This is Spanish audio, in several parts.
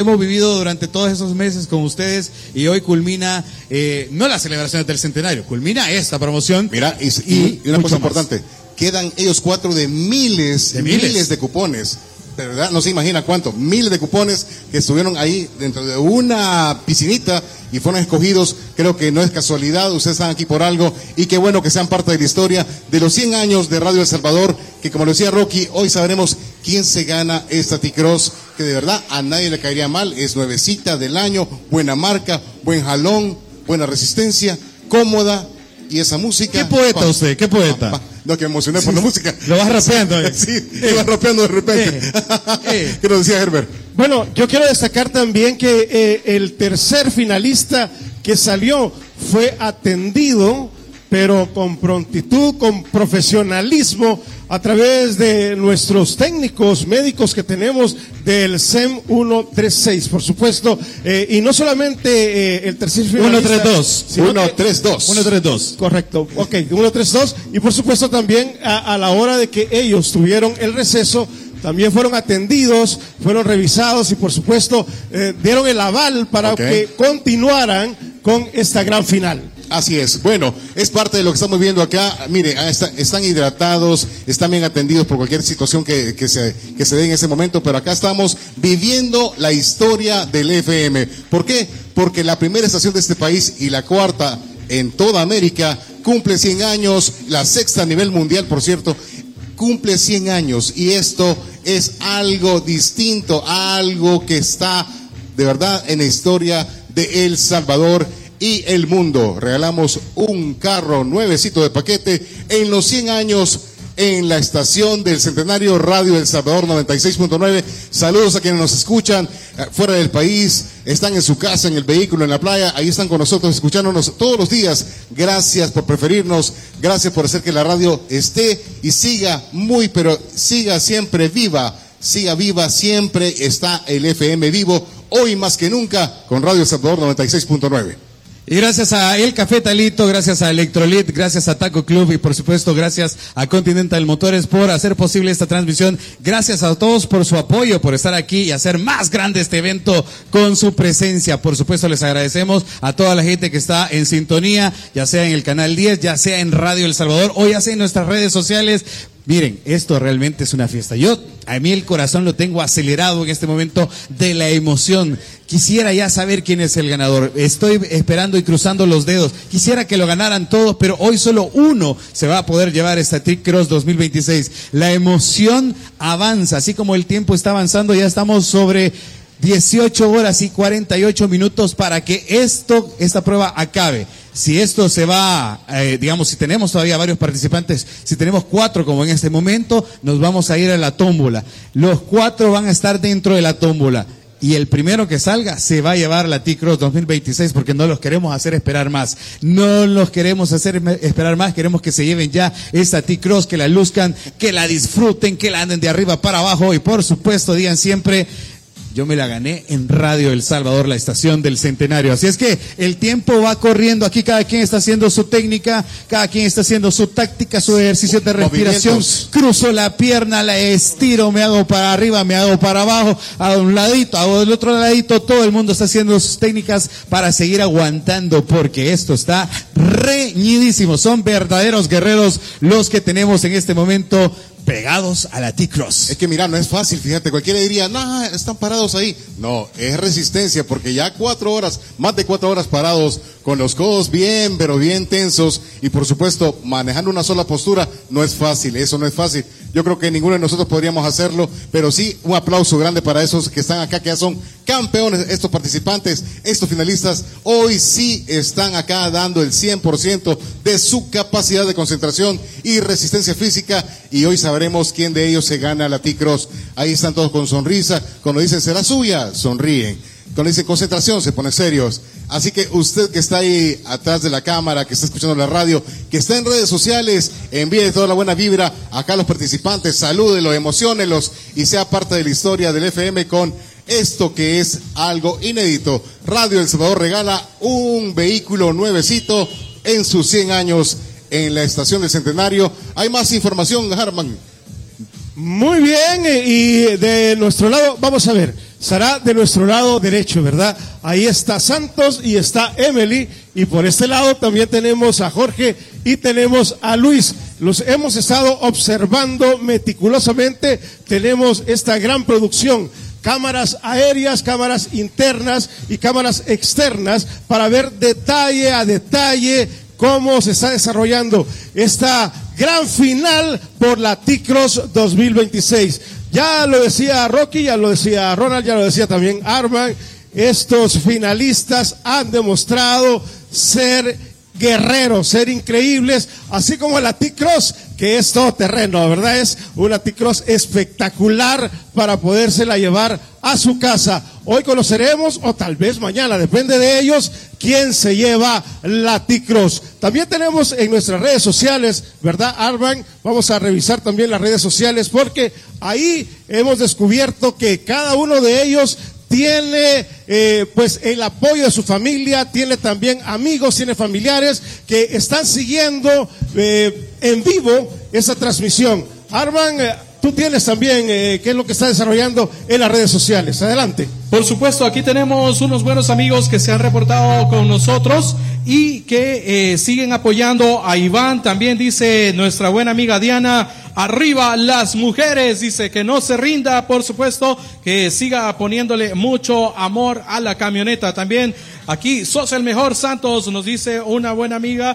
Hemos vivido durante todos esos meses con ustedes y hoy culmina, no la celebración del centenario, culmina esta promoción. Mira, y una cosa importante, quedan ellos 4 de miles de cupones. De verdad, no se imagina cuánto, miles de cupones que estuvieron ahí dentro de una piscinita y fueron escogidos. Creo que no es casualidad, ustedes están aquí por algo y qué bueno que sean parte de la historia de los 100 años de Radio El Salvador, que como lo decía Rocky, hoy sabremos quién se gana esta T-Cross, que de verdad a nadie le caería mal, es nuevecita del año, buena marca, buen jalón, buena resistencia, cómoda y esa música. ¿Qué poeta usted? ¿Qué poeta? No, que me emocioné por la música. Lo vas rapeando. Sí, iba rapeando de repente. ¿Qué nos decía Herbert? Bueno, yo quiero destacar también que el tercer finalista que salió fue atendido, pero con prontitud, con profesionalismo, a través de nuestros técnicos médicos que tenemos del SEM 136, por supuesto, y no solamente el tercer finalista. 132. Correcto, ok, 132, y por supuesto también a la hora de que ellos tuvieron el receso, también fueron atendidos, fueron revisados y por supuesto dieron el aval para que continuaran con esta gran final. Así es. Bueno, es parte de lo que estamos viendo acá. Mire, están hidratados, están bien atendidos por cualquier situación que se dé en ese momento, pero acá estamos viviendo la historia del FM. ¿Por qué? Porque la primera estación de este país y la cuarta en toda América cumple 100 años, la sexta a nivel mundial, por cierto, cumple 100 años y esto es algo distinto, algo que está de verdad en la historia de El Salvador y el mundo. Regalamos un carro nuevecito de paquete en los 100 años en la estación del Centenario Radio El Salvador 96.9. Saludos a quienes nos escuchan fuera del país, están en su casa, en el vehículo, en la playa, ahí están con nosotros escuchándonos todos los días. Gracias por preferirnos, gracias por hacer que la radio esté y siga pero siga siempre viva. Siga viva, siempre está el FM vivo, hoy más que nunca, con Radio El Salvador 96.9. Y gracias a El Café Talito, gracias a Electrolit, gracias a Taco Club y por supuesto gracias a Continental Motores por hacer posible esta transmisión. Gracias a todos por su apoyo, por estar aquí y hacer más grande este evento con su presencia. Por supuesto les agradecemos a toda la gente que está en sintonía, ya sea en el Canal 10, ya sea en Radio El Salvador o ya sea en nuestras redes sociales. Miren, esto realmente es una fiesta. A mí el corazón lo tengo acelerado en este momento de la emoción. Quisiera ya saber quién es el ganador. Estoy esperando y cruzando los dedos. Quisiera que lo ganaran todos, pero hoy solo uno se va a poder llevar esta T-Cross 2026. La emoción avanza, así como el tiempo está avanzando, ya estamos sobre 18 horas y 48 minutos para que esta prueba acabe. Si esto se va, si tenemos todavía varios participantes, si tenemos 4 como en este momento, nos vamos a ir a la tómbola. Los 4 van a estar dentro de la tómbola. Y el primero que salga se va a llevar la T-Cross 2026 porque no los queremos hacer esperar más. No los queremos hacer esperar más, queremos que se lleven ya esta T-Cross, que la luzcan, que la disfruten, que la anden de arriba para abajo y por supuesto digan siempre: yo me la gané en Radio El Salvador, la estación del Centenario. Así es que el tiempo va corriendo. Aquí cada quien está haciendo su técnica, cada quien está haciendo su táctica, su ejercicio de respiración. Cruzo la pierna, la estiro, me hago para arriba, me hago para abajo, hago un ladito, hago del otro ladito. Todo el mundo está haciendo sus técnicas para seguir aguantando, porque esto está reñidísimo. Son verdaderos guerreros los que tenemos en este momento pegados a la T-Cross. Es que mira, no es fácil, fíjate, cualquiera diría, no, están parados ahí. No, es resistencia, porque ya 4 horas, más de 4 horas parados, con los codos bien, pero bien tensos, y por supuesto, manejando una sola postura, no es fácil, eso no es fácil. Yo creo que ninguno de nosotros podríamos hacerlo, pero sí, un aplauso grande para esos que están acá, que ya son campeones, estos participantes, estos finalistas, hoy sí están acá dando el 100% de su capacidad de concentración y resistencia física, y hoy sabremos quién de ellos se gana la T-Cross. Ahí están todos con sonrisa, cuando dicen será suya, sonríen. Cuando dicen concentración, se ponen serios. Así que usted que está ahí atrás de la cámara, que está escuchando la radio, que está en redes sociales, envíe toda la buena vibra acá a los participantes, salúdenlos, emociónenlos y sea parte de la historia del FM con esto que es algo inédito. Radio El Salvador regala un vehículo nuevecito en sus 100 años en la estación del Centenario. Hay más información, Harman. Muy bien, y de nuestro lado, vamos a ver. estará de nuestro lado derecho, ¿verdad? Ahí está Santos y está Emily, y por este lado también tenemos a Jorge y tenemos a Luis. Los hemos estado observando meticulosamente. Tenemos esta gran producción, cámaras aéreas, cámaras internas y cámaras externas, para ver detalle a detalle cómo se está desarrollando esta gran final por la T-Cross 2026. Ya lo decía Rocky, ya lo decía Ronald, ya lo decía también Arman. Estos finalistas han demostrado ser guerreros, ser increíbles, así como la T-Cross, que es todo terreno, ¿verdad? Es una T-Cross espectacular para podérsela llevar a su casa. Hoy conoceremos, o tal vez mañana, depende de ellos, quién se lleva la T-Cross. También tenemos en nuestras redes sociales, ¿verdad, Arman? Vamos a revisar también las redes sociales, porque ahí hemos descubierto que cada uno de ellos tiene pues el apoyo de su familia, tiene también amigos, tiene familiares que están siguiendo en vivo esa transmisión. Arman, tú tienes también qué es lo que está desarrollando en las redes sociales. Adelante. Por supuesto, aquí tenemos unos buenos amigos que se han reportado con nosotros y que siguen apoyando a Iván. También dice nuestra buena amiga Diana, arriba las mujeres, dice que no se rinda, por supuesto, que siga poniéndole mucho amor a la camioneta. También aquí, sos el mejor, Santos, nos dice una buena amiga,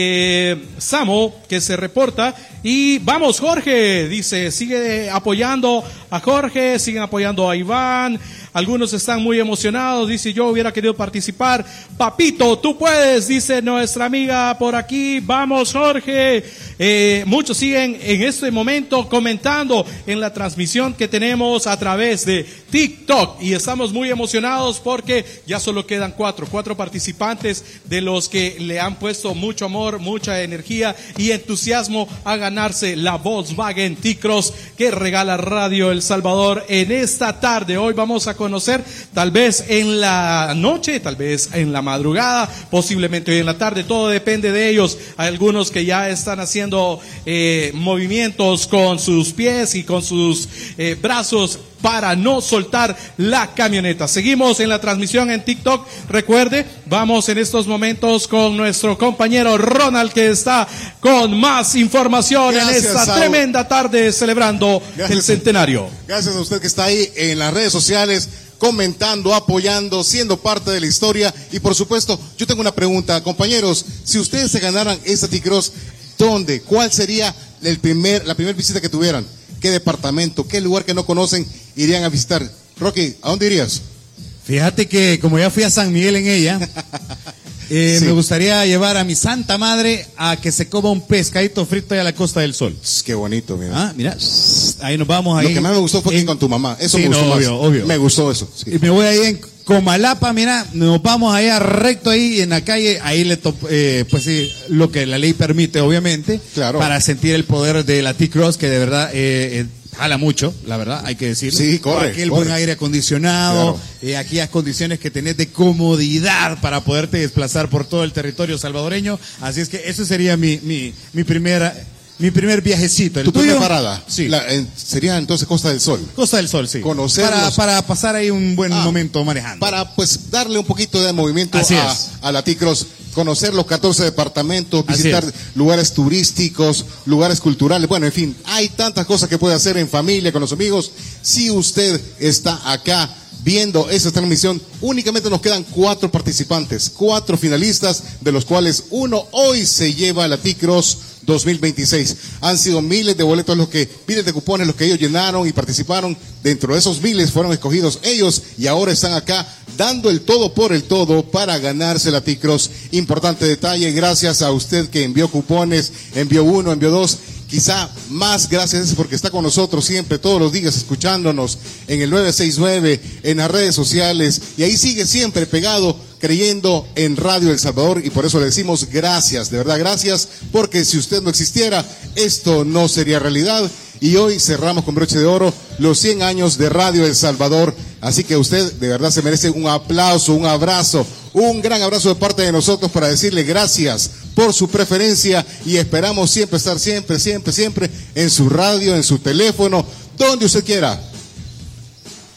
Samo, que se reporta. Y vamos, Jorge, dice, sigue apoyando a Jorge, siguen apoyando a Iván. Algunos están muy emocionados, dice, yo hubiera querido participar. Papito, tú puedes, dice nuestra amiga por aquí. Vamos, Jorge. Muchos siguen en este momento comentando en la transmisión que tenemos a través de TikTok, y estamos muy emocionados porque ya solo quedan cuatro participantes de los que le han puesto mucho amor, mucha energía y entusiasmo a ganarse la Volkswagen T-Cross que regala Radio El Salvador en esta tarde. Hoy vamos a conocer, tal vez en la noche, tal vez en la madrugada, posiblemente hoy en la tarde, todo depende de ellos. Hay algunos que ya están haciendo movimientos con sus pies y con sus brazos para no soltar la camioneta. Seguimos en la transmisión en TikTok. Recuerde, vamos en estos momentos con nuestro compañero Ronald, que está con más información. Gracias, en esta tremenda tarde celebrando el centenario. Gracias a usted que está ahí en las redes sociales, comentando, apoyando, siendo parte de la historia. Y por supuesto, yo tengo una pregunta, compañeros. Si ustedes se ganaran esta T-Cross, ¿dónde? ¿Cuál sería la primera visita que tuvieran? ¿Qué departamento? ¿Qué lugar que no conocen irían a visitar? Rocky, ¿a dónde irías? Fíjate que como ya fui a San Miguel en ella, sí, me gustaría llevar a mi santa madre a que se coma un pescadito frito allá a la Costa del Sol. Qué bonito, mira. Ah, mira, ahí nos vamos ahí. Lo que más me gustó fue que con tu mamá. Eso sí, me gustó más. Obvio. Me gustó eso. Sí. Y me voy ahí en Comalapa, mira, nos vamos allá recto ahí en la calle, ahí pues sí, lo que la ley permite, obviamente, claro, para sentir el poder de la T-Cross, que de verdad jala mucho, la verdad, hay que decirlo. Sí, corre. Aquí el buen aire acondicionado, claro, aquellas condiciones que tenés de comodidad para poderte desplazar por todo el territorio salvadoreño. Así es que eso sería mi primer viajecito. ¿Tu primera parada? Sí. Sería entonces Costa del Sol. Costa del Sol, sí. Conocerlos. Para pasar ahí un buen momento manejando. Para pues darle un poquito de movimiento a la T-Cross. Conocer los 14 departamentos, visitar lugares turísticos, lugares culturales. Bueno, en fin, hay tantas cosas que puede hacer en familia, con los amigos. Si usted está acá viendo esta transmisión, únicamente nos quedan 4 participantes, 4 finalistas, de los cuales uno hoy se lleva la T-Cross 2026. Han sido miles de boletos, miles de cupones los que ellos llenaron y participaron. Dentro de esos miles fueron escogidos ellos y ahora están acá dando el todo por el todo para ganarse la T-Cross. Importante detalle, gracias a usted que envió cupones, envió 1, envió 2. Quizá más gracias porque está con nosotros siempre, todos los días, escuchándonos en el 969, en las redes sociales, y ahí sigue siempre pegado, creyendo en Radio El Salvador, y por eso le decimos gracias, de verdad gracias, porque si usted no existiera, esto no sería realidad. Y hoy cerramos con broche de oro los 100 años de Radio El Salvador. Así que usted de verdad se merece un aplauso, un abrazo, un gran abrazo de parte de nosotros para decirle gracias por su preferencia y esperamos estar siempre en su radio, en su teléfono, donde usted quiera.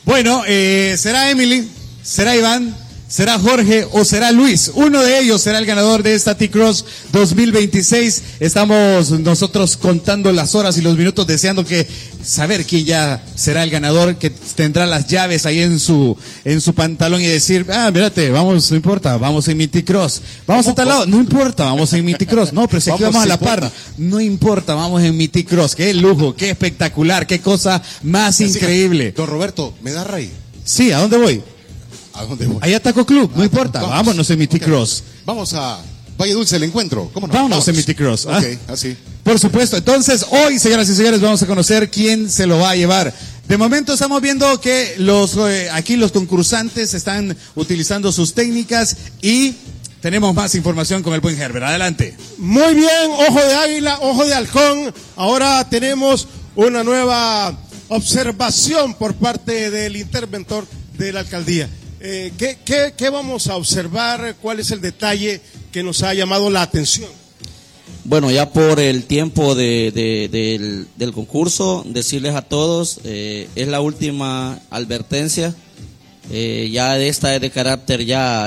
Bueno, ¿será Emily? ¿Será Iván? ¿Será Jorge o será Luis? Uno de ellos será el ganador de esta T-Cross 2026. Estamos nosotros contando las horas y los minutos, deseando saber quién ya será el ganador, que tendrá las llaves ahí en su pantalón y decir, mírate, vamos, no importa, vamos en mi T-Cross. Vamos a tal lado, no importa, vamos en mi T-Cross. No, pero si aquí vamos a la par, no importa, vamos en mi T-Cross. Qué lujo, qué espectacular, qué cosa más increíble. Don Roberto, ¿me da rey? Sí, ¿a dónde voy? ¿A dónde voy? Allá Taco Club, no importa, vámonos en mi T-Cross. Vamos a Valle Dulce, el encuentro. ¿Cómo no? Vámonos en mi T-Cross. Ok, así. Por supuesto. Entonces, hoy, señoras y señores, vamos a conocer quién se lo va a llevar. De momento estamos viendo que aquí los concursantes están utilizando sus técnicas y tenemos más información con el buen Herbert. Adelante. Muy bien, ojo de águila, ojo de halcón. Ahora tenemos una nueva observación por parte del interventor de la alcaldía. ¿Qué vamos a observar? ¿Cuál es el detalle que nos ha llamado la atención? Bueno, ya por el tiempo del concurso, decirles a todos, es la última advertencia, ya esta es de carácter ya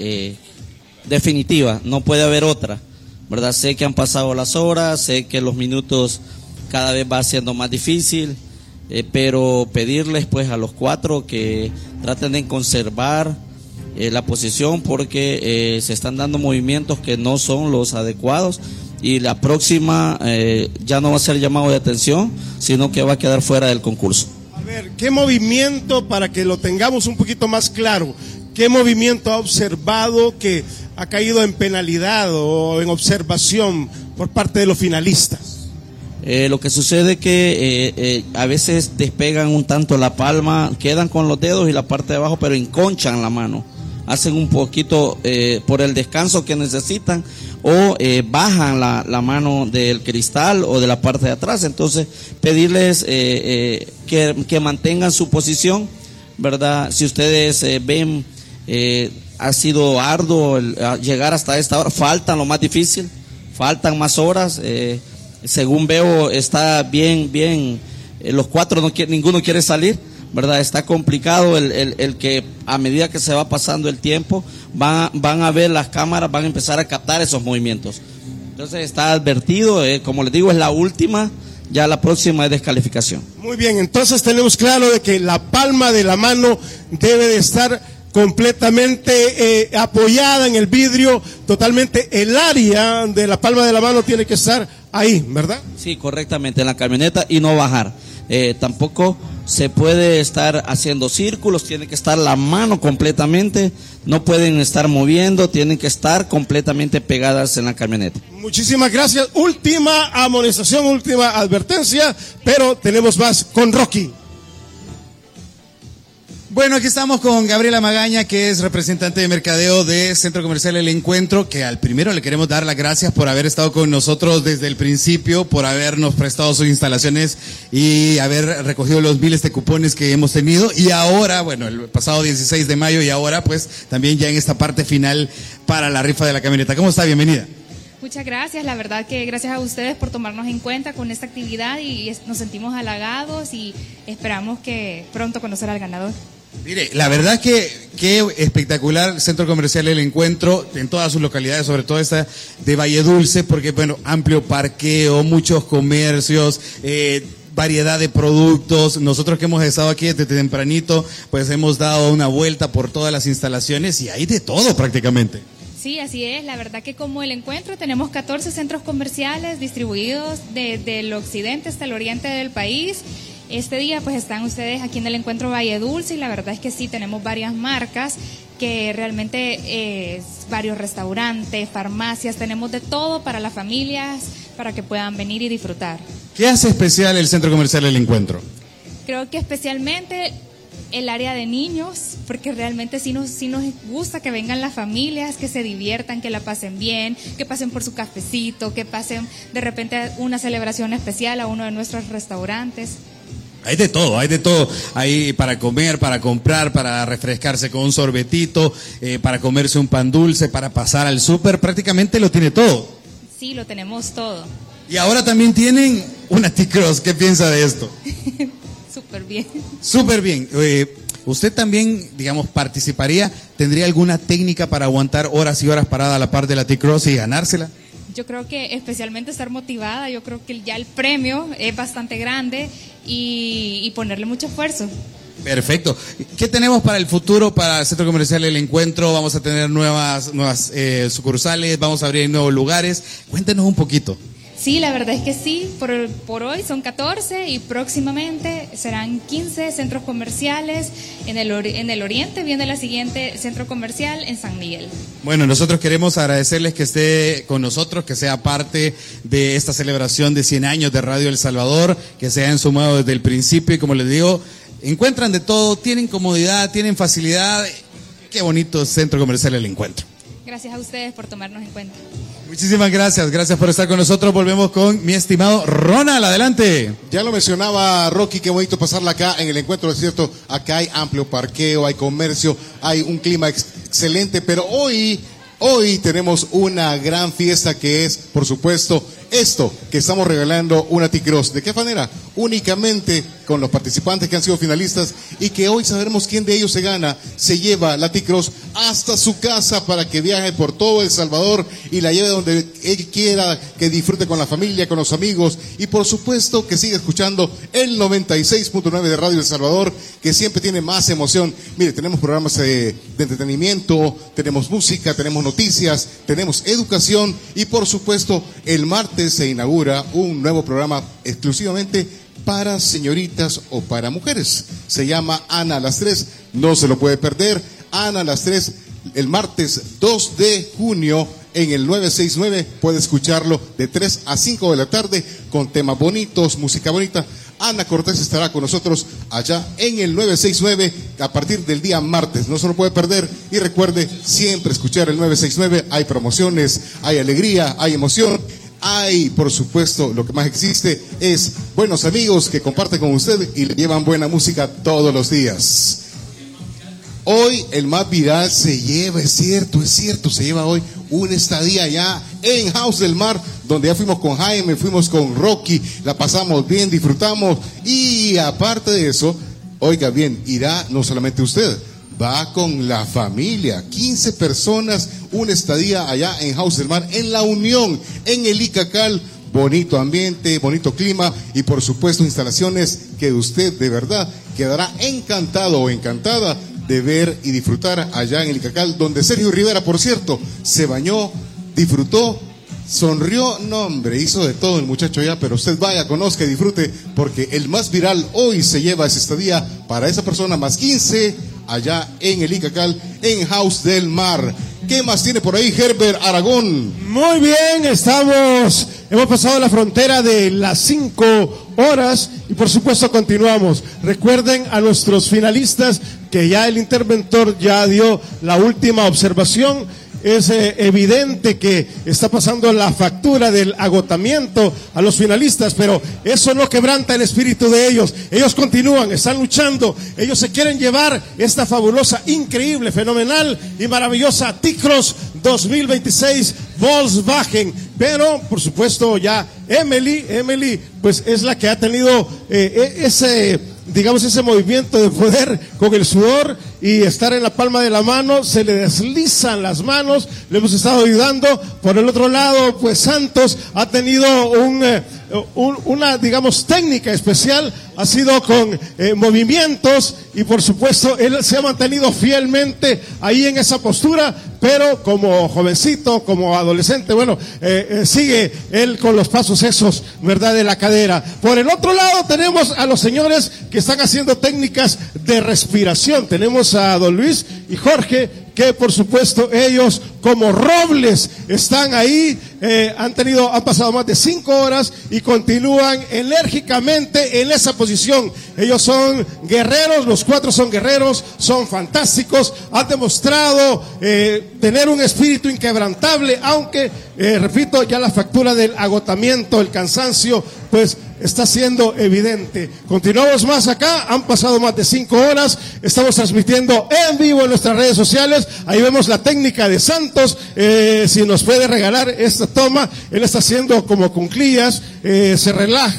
definitiva, no puede haber otra, ¿verdad? Sé que han pasado las horas, sé que los minutos cada vez va siendo más difícil, pero pedirles pues a los cuatro que traten de conservar la posición porque se están dando movimientos que no son los adecuados y la próxima ya no va a ser llamado de atención, sino que va a quedar fuera del concurso. A ver, ¿qué movimiento, para que lo tengamos un poquito más claro, qué movimiento ha observado que ha caído en penalidad o en observación por parte de los finalistas? Lo que sucede es que a veces despegan un tanto la palma, quedan con los dedos y la parte de abajo, pero enconchan la mano. Hacen un poquito por el descanso que necesitan o bajan la mano del cristal o de la parte de atrás. Entonces, pedirles que mantengan su posición, ¿verdad? Si ustedes ven, ha sido arduo llegar hasta esta hora, faltan lo más difícil, faltan más horas. Según veo, está bien, los cuatro, ninguno quiere salir, ¿verdad? Está complicado el que a medida que se va pasando el tiempo, van a ver las cámaras, van a empezar a captar esos movimientos. Entonces está advertido, como les digo, es la última, ya la próxima es descalificación. Muy bien, entonces tenemos claro de que la palma de la mano debe de estar completamente apoyada en el vidrio, totalmente el área de la palma de la mano tiene que estar ahí, ¿verdad? Sí, correctamente, en la camioneta y no bajar. Tampoco se puede estar haciendo círculos, tiene que estar la mano completamente, no pueden estar moviendo, tienen que estar completamente pegadas en la camioneta. Muchísimas gracias. Última amonestación, última advertencia, pero tenemos más con Rocky. Bueno, aquí estamos con Gabriela Magaña, que es representante de mercadeo de Centro Comercial El Encuentro, que al primero le queremos dar las gracias por haber estado con nosotros desde el principio, por habernos prestado sus instalaciones y haber recogido los miles de cupones que hemos tenido. Y ahora, bueno, el pasado 16 de mayo y ahora pues también ya en esta parte final para la rifa de la camioneta. ¿Cómo está? Bienvenida. Muchas gracias, la verdad que gracias a ustedes por tomarnos en cuenta con esta actividad y nos sentimos halagados y esperamos que pronto conocer al ganador. Mire, la verdad que espectacular Centro Comercial El Encuentro en todas sus localidades, sobre todo esta de Valle Dulce, porque bueno, amplio parqueo, muchos comercios, variedad de productos. Nosotros que hemos estado aquí desde tempranito, pues hemos dado una vuelta por todas las instalaciones y hay de todo prácticamente. Sí, así es. La verdad que como El Encuentro tenemos 14 centros comerciales distribuidos desde el occidente hasta el oriente del país. Este día pues están ustedes aquí en El Encuentro Valle Dulce y la verdad es que sí, tenemos varias marcas que realmente varios restaurantes, farmacias, tenemos de todo para las familias, para que puedan venir y disfrutar. ¿Qué hace especial el Centro Comercial El Encuentro? Creo que especialmente el área de niños, porque realmente sí nos gusta que vengan las familias, que se diviertan, que la pasen bien, que pasen por su cafecito, que pasen de repente una celebración especial a uno de nuestros restaurantes. Hay de todo, hay para comer, para comprar, para refrescarse con un sorbetito, para comerse un pan dulce, para pasar al súper, prácticamente lo tiene todo. Sí, lo tenemos todo. Y ahora también tienen una T-Cross, ¿qué piensa de esto? Súper bien. Súper bien. ¿Usted también, digamos, participaría? ¿Tendría alguna técnica para aguantar horas y horas parada a la par de la T-Cross y ganársela? Yo creo que especialmente estar motivada, yo creo que ya el premio es bastante grande y ponerle mucho esfuerzo. Perfecto. ¿Qué tenemos para el futuro para el Centro Comercial El Encuentro? Vamos a tener nuevas sucursales, vamos a abrir nuevos lugares. Cuéntenos un poquito. Sí, la verdad es que sí, por hoy son 14 y próximamente serán 15 centros comerciales. En el oriente viene la siguiente centro comercial en San Miguel. Bueno, nosotros queremos agradecerles que esté con nosotros, que sea parte de esta celebración de 100 años de Radio El Salvador, que se hayan sumado desde el principio y como les digo, encuentran de todo, tienen comodidad, tienen facilidad. Qué bonito Centro Comercial El Encuentro. Gracias a ustedes por tomarnos en cuenta. Muchísimas gracias por estar con nosotros. Volvemos con mi estimado Ronald, adelante. Ya lo mencionaba Rocky, qué bonito pasarla acá en El Encuentro, es cierto, acá hay amplio parqueo, hay comercio, hay un clima excelente, pero hoy tenemos una gran fiesta que es, por supuesto, esto, que estamos regalando una T-Cross. ¿De qué manera? Únicamente con los participantes que han sido finalistas y que hoy sabremos quién de ellos se lleva la T-Cross hasta su casa para que viaje por todo El Salvador y la lleve donde él quiera, que disfrute con la familia, con los amigos y por supuesto que siga escuchando el 96.9 de Radio El Salvador, que siempre tiene más emoción. Mire, tenemos programas de entretenimiento, tenemos música, tenemos noticias, tenemos educación y por supuesto el martes se inaugura un nuevo programa exclusivamente para señoritas o para mujeres. Se llama Ana a las 3, no se lo puede perder. Ana a las 3, el martes 2 de junio en el 969, puede escucharlo de 3 a 5 de la tarde con temas bonitos, música bonita. Ana Cortés estará con nosotros allá en el 969 a partir del día martes, no se lo puede perder y recuerde siempre escuchar el 969, hay promociones, hay alegría, hay emoción. Hay, por supuesto, lo que más existe es buenos amigos que comparten con usted y le llevan buena música todos los días. Hoy el más viral se lleva, es cierto, se lleva hoy una estadía allá en House del Mar, donde ya fuimos con Jaime, fuimos con Rocky, la pasamos bien, disfrutamos y aparte de eso, oiga bien, irá no solamente usted, va con la familia, 15 personas, una estadía allá en House del Mar, en La Unión, en el Icacal, bonito ambiente, bonito clima y por supuesto instalaciones que usted de verdad quedará encantado o encantada de ver y disfrutar allá en el Icacal, donde Sergio Rivera, por cierto, se bañó, disfrutó, sonrió, no hombre, hizo de todo el muchacho ya, pero usted vaya, conozca y disfrute, porque el más viral hoy se lleva esa estadía para esa persona más 15 allá en el Icacal, en House del Mar. ¿Qué más tiene por ahí Herbert Aragón? Muy bien, hemos pasado la frontera de las 5 horas y por supuesto continuamos. Recuerden a nuestros finalistas que ya el interventor ya dio la última observación. Es evidente que está pasando la factura del agotamiento a los finalistas, pero eso no quebranta el espíritu de ellos. Ellos continúan, están luchando, ellos se quieren llevar esta fabulosa, increíble, fenomenal y maravillosa T-Cross 2026 Volkswagen. Pero, por supuesto, ya Emily, pues es la que ha tenido ese movimiento de poder con el sudor y estar en la palma de la mano, se le deslizan las manos, le hemos estado ayudando. Por el otro lado, pues Santos ha tenido una técnica especial, ha sido con movimientos y por supuesto él se ha mantenido fielmente ahí en esa postura, pero como jovencito, como adolescente, sigue él con los pasos esos, ¿verdad?, de la cadera. Por el otro lado tenemos a los señores que están haciendo técnicas de respiración. Tenemos a don Luis y Jorge, que por supuesto ellos como robles están ahí, han pasado más de 5 horas y continúan enérgicamente en esa posición. Ellos son guerreros, los 4 son guerreros, son fantásticos, han demostrado tener un espíritu inquebrantable, aunque, repito, ya la factura del agotamiento, el cansancio, pues está siendo evidente. Continuamos más acá, han pasado más de 5 horas, estamos transmitiendo en vivo en nuestras redes sociales, ahí vemos la técnica de Santos, si nos puede regalar esta toma, él está haciendo como cuclillas, se relaja,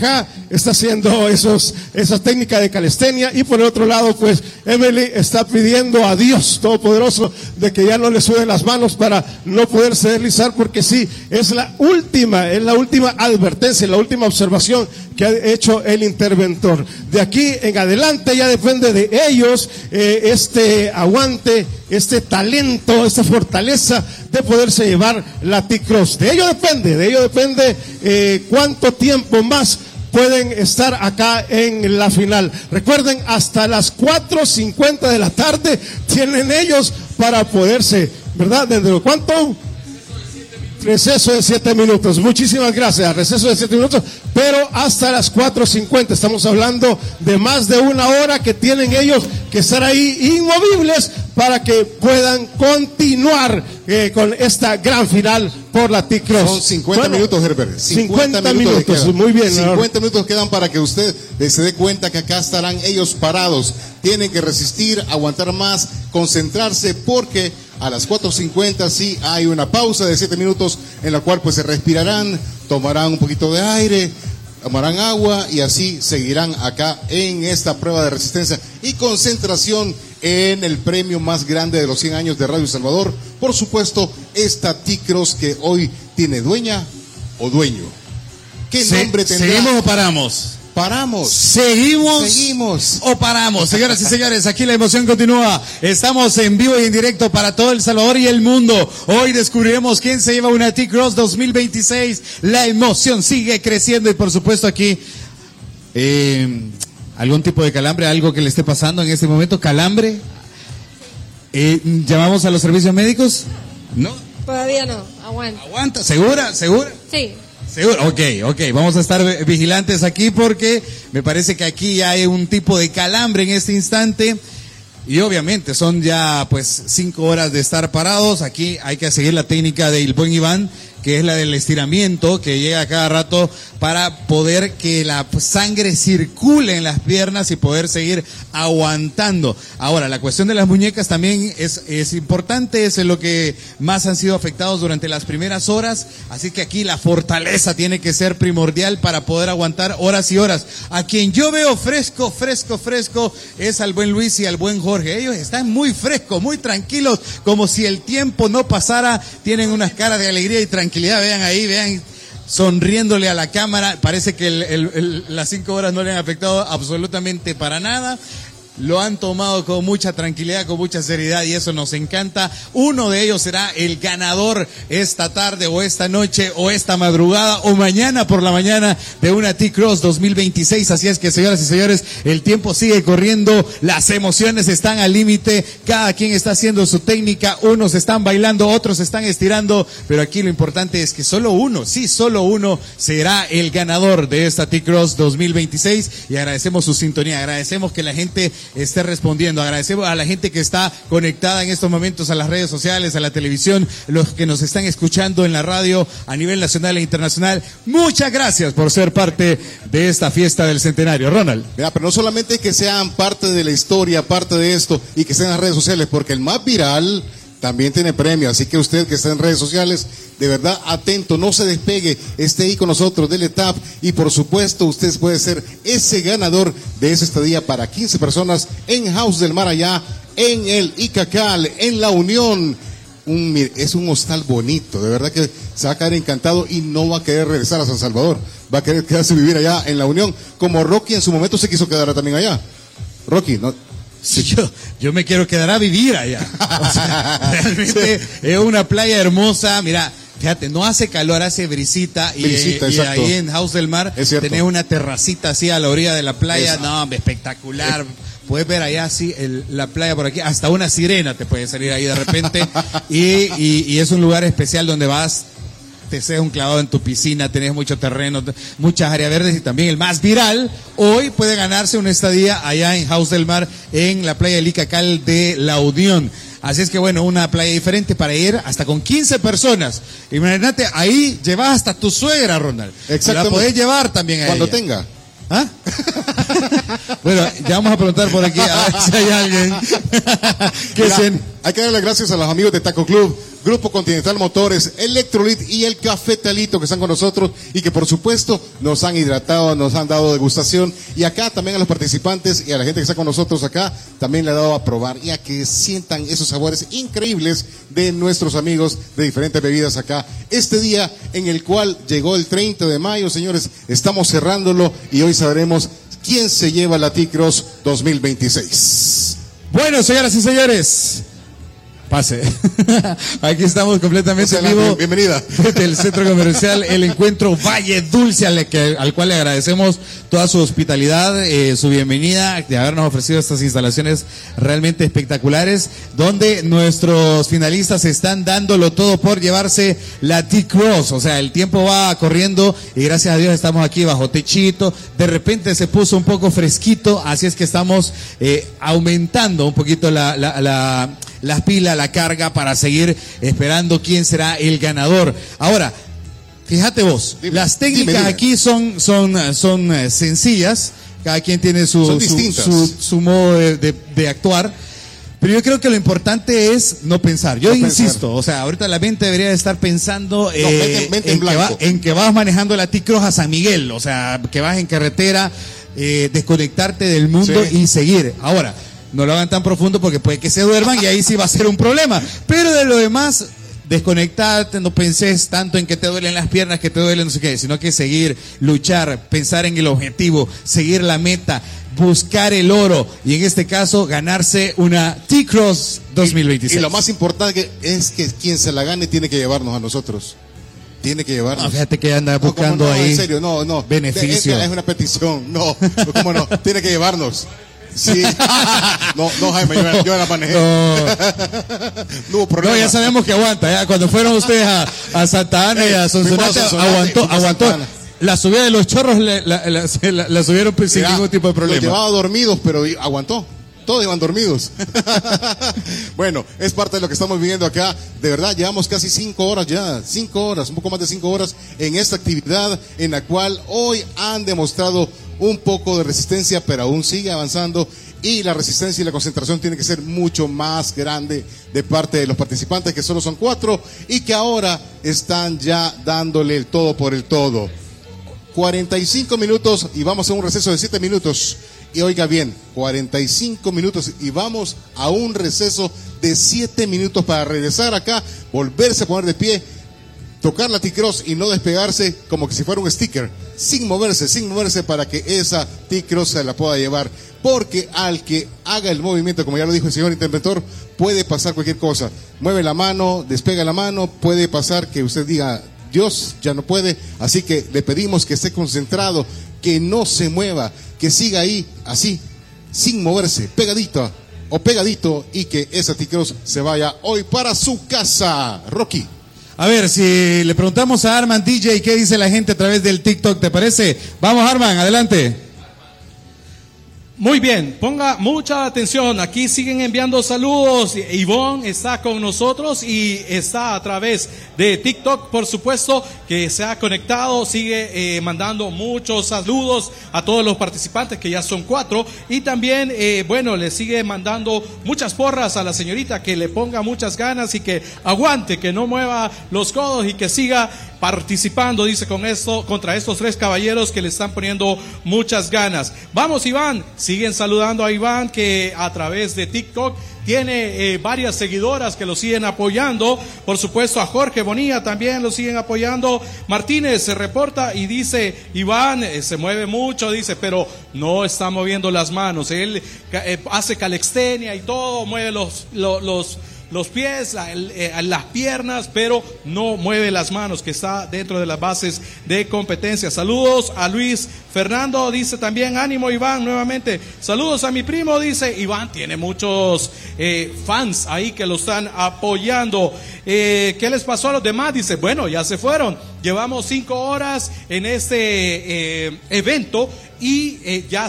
está haciendo esa técnica de calistenia, y por el otro lado, pues, Emily está pidiendo a Dios Todopoderoso de que ya no le suden las manos para no poderse deslizar, porque sí, es la última advertencia, la última observación que ha hecho el interventor. De aquí en adelante ya depende de ellos este aguante, este talento, esta fortaleza de poderse llevar la T-Cross. De ello depende cuánto tiempo más pueden estar acá en la final. Recuerden, hasta las 4:50 de la tarde tienen ellos para poderse, ¿verdad? ¿Dentro de cuánto? Receso de 7 minutos. Muchísimas gracias. Receso de 7 minutos, pero hasta las 4:50. Estamos hablando de más de una hora que tienen ellos que estar ahí inmovibles para que puedan continuar con esta gran final por la T-Cross. Son 50 minutos, Herbert. 50 minutos. Muy bien. 50 minutos quedan para que usted se dé cuenta que acá estarán ellos parados. Tienen que resistir, aguantar más, concentrarse, porque a las 4:50 sí hay una pausa de 7 minutos en la cual pues se respirarán, tomarán un poquito de aire, tomarán agua y así seguirán acá en esta prueba de resistencia y concentración en el premio más grande de los 100 años de Radio Salvador. Por supuesto, esta T-Cross que hoy tiene dueña o dueño. ¿Qué nombre tendrá? ¿Seguimos o paramos? Paramos. ¿Seguimos o paramos? Señoras y señores, aquí la emoción continúa. Estamos en vivo y en directo para todo El Salvador y el mundo. Hoy descubriremos quién se lleva una T-Cross 2026. La emoción sigue creciendo y por supuesto aquí algún tipo de calambre, algo que le esté pasando en este momento. ¿Calambre? ¿Llamamos a los servicios médicos? ¿No? Todavía no, aguanta. ¿Aguanta? ¿Segura? Sí. ¿Seguro? Ok, vamos a estar vigilantes aquí porque me parece que aquí ya hay un tipo de calambre en este instante y obviamente son ya pues 5 horas de estar parados. Aquí hay que seguir la técnica del buen Iván, que es la del estiramiento, que llega cada rato para poder que la sangre circule en las piernas y poder seguir aguantando. Ahora, la cuestión de las muñecas también es importante, es lo que más han sido afectados durante las primeras horas, así que aquí la fortaleza tiene que ser primordial para poder aguantar horas y horas. A quien yo veo fresco es al buen Luis y al buen Jorge. Ellos están muy frescos, muy tranquilos, como si el tiempo no pasara, tienen unas caras de alegría y tranquilidad. Vean ahí, vean, sonriéndole a la cámara. Parece que las 5 horas no le han afectado absolutamente para nada. Lo han tomado con mucha tranquilidad, con mucha seriedad y eso nos encanta. Uno de ellos será el ganador esta tarde o esta noche o esta madrugada o mañana por la mañana de una T-Cross 2026. Así es que, señoras y señores, el tiempo sigue corriendo, las emociones están al límite, cada quien está haciendo su técnica, unos están bailando, otros están estirando, pero aquí lo importante es que solo uno será el ganador de esta T-Cross 2026 y agradecemos su sintonía, agradecemos que la gente esté respondiendo, agradecemos a la gente que está conectada en estos momentos a las redes sociales, a la televisión, los que nos están escuchando en la radio a nivel nacional e internacional. Muchas gracias por ser parte de esta fiesta del centenario. Ronald. Mira, pero no solamente que sean parte de la historia, parte de esto y que estén en las redes sociales, porque el más viral también tiene premio, así que usted que está en redes sociales, de verdad atento, no se despegue, esté ahí con nosotros, dele tap y por supuesto usted puede ser ese ganador de esa estadía para 15 personas en House del Mar allá en el Icacal, en La Unión. Es un hostal bonito, de verdad que se va a quedar encantado y no va a querer regresar a San Salvador, va a querer quedarse a vivir allá en La Unión, como Rocky en su momento se quiso quedar también allá. Rocky, ¿no? Sí, yo me quiero quedar a vivir allá. O sea, realmente es una playa hermosa. Mira, fíjate, no hace calor, hace brisita. Y ahí en House del Mar tenés una terracita así a la orilla de la playa. No, espectacular. Puedes ver allá así la playa por aquí. Hasta una sirena te puede salir ahí de repente. Y es un lugar especial donde vas, te seas un clavado en tu piscina, tenés mucho terreno, muchas áreas verdes y también el más viral, hoy puede ganarse una estadía allá en House del Mar, en la playa del Icacal de La Unión. Así es que bueno, una playa diferente para ir hasta con 15 personas. Imagínate, ahí llevas hasta tu suegra, Ronald. Exactamente. La podés llevar también a cuando ella. Tenga. ¿Ah? Bueno, ya vamos a preguntar por aquí a ver si hay alguien Hay que darle las gracias a los amigos de Taco Club, Grupo Continental Motores, Electrolit y el Cafetalito que están con nosotros y que por supuesto nos han hidratado, nos han dado degustación, y acá también a los participantes y a la gente que está con nosotros acá también le ha dado a probar y a que sientan esos sabores increíbles de nuestros amigos de diferentes bebidas acá. Este día en el cual llegó el 30 de mayo, señores, estamos cerrándolo y hoy sabremos quién se lleva la T-Cross 2026. Bueno, señoras y señores, pase. Aquí estamos completamente en vivo. Bienvenida. Desde el Centro Comercial El Encuentro Valle Dulce, al cual le agradecemos toda su hospitalidad, su bienvenida, de habernos ofrecido estas instalaciones realmente espectaculares, donde nuestros finalistas están dándolo todo por llevarse la T-Cross. O sea, el tiempo va corriendo y gracias a Dios estamos aquí bajo techito. De repente se puso un poco fresquito, así es que estamos aumentando un poquito las pilas, la carga, para seguir esperando quién será el ganador. Ahora, fíjate vos, las técnicas aquí son sencillas, cada quien tiene su modo de actuar, pero yo creo que lo importante es no pensar. Yo insisto, o sea, ahorita la mente debería estar pensando en que vas manejando la T-Cross a San Miguel, o sea, que vas en carretera, desconectarte del mundo y seguir. Ahora, no lo hagan tan profundo porque puede que se duerman y ahí sí va a ser un problema. Pero de lo demás, desconectarte, no penses tanto en que te duelen las piernas, que te duelen no sé qué, sino que seguir, luchar, pensar en el objetivo, seguir la meta, buscar el oro y en este caso ganarse una T-Cross 2026. Y lo más importante es que quien se la gane tiene que llevarnos a nosotros. Tiene que llevarnos. No, fíjate que anda buscando ahí. En serio, no. Beneficio. Es una petición. No, ¿cómo no? Tiene que llevarnos. Sí. No, Jaime, yo la manejé. No hubo problema. No, ya sabemos que aguanta. Ya cuando fueron ustedes a Santa Ana y a Sonsonate, aguantó. La subida de los chorros la subieron sin ningún tipo de problema. Los llevaba dormidos, pero aguantó. Todos iban dormidos. Bueno, es parte de lo que estamos viviendo acá. De verdad, llevamos casi 5 horas ya. 5 horas, un poco más de 5 horas en esta actividad en la cual hoy han demostrado un poco de resistencia, pero aún sigue avanzando. Y la resistencia y la concentración tiene que ser mucho más grande de parte de los participantes, que solo son 4 y que ahora están ya dándole el todo por el todo. 45 minutos y vamos a un receso de 7 minutos. Y oiga bien, 45 minutos y vamos a un receso de 7 minutos para regresar acá, volverse a poner de pie, tocar la T-Cross y no despegarse como que si fuera un sticker, sin moverse para que esa T-Cross se la pueda llevar. Porque al que haga el movimiento, como ya lo dijo el señor interventor, puede pasar cualquier cosa. Mueve la mano, despega la mano, puede pasar que usted diga, Dios ya no puede, así que le pedimos que esté concentrado, que no se mueva, que siga ahí, así, sin moverse, pegadito, y que esa T-Cross se vaya hoy para su casa. Rocky. A ver, si le preguntamos a Arman DJ qué dice la gente a través del TikTok, ¿te parece? Vamos, Arman, adelante. Muy bien, ponga mucha atención, aquí siguen enviando saludos, Ivonne está con nosotros y está a través de TikTok, por supuesto, que se ha conectado, sigue mandando muchos saludos a todos los participantes, que ya son 4, y también, le sigue mandando muchas porras a la señorita, que le ponga muchas ganas y que aguante, que no mueva los codos y que siga participando, dice, contra estos 3 caballeros que le están poniendo muchas ganas. Vamos, Iván. Siguen saludando a Iván, que a través de TikTok tiene varias seguidoras que lo siguen apoyando. Por supuesto, a Jorge Bonilla también lo siguen apoyando. Martínez se reporta y dice, Iván se mueve mucho, dice, pero no está moviendo las manos. Él hace calextenia y todo, mueve los pies, las piernas, pero no mueve las manos, que está dentro de las bases de competencia. Saludos a Luis Fernando, dice también, ánimo Iván, nuevamente. Saludos a mi primo, dice Iván, tiene muchos fans ahí que lo están apoyando. ¿Qué les pasó a los demás? Dice, bueno, ya se fueron. Llevamos 5 horas en este evento y ya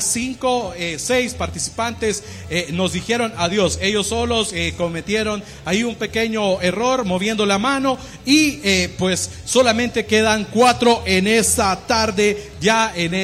6 participantes nos dijeron adiós. Ellos solos cometieron ahí un pequeño error moviendo la mano y pues solamente quedan 4 en esta tarde ya en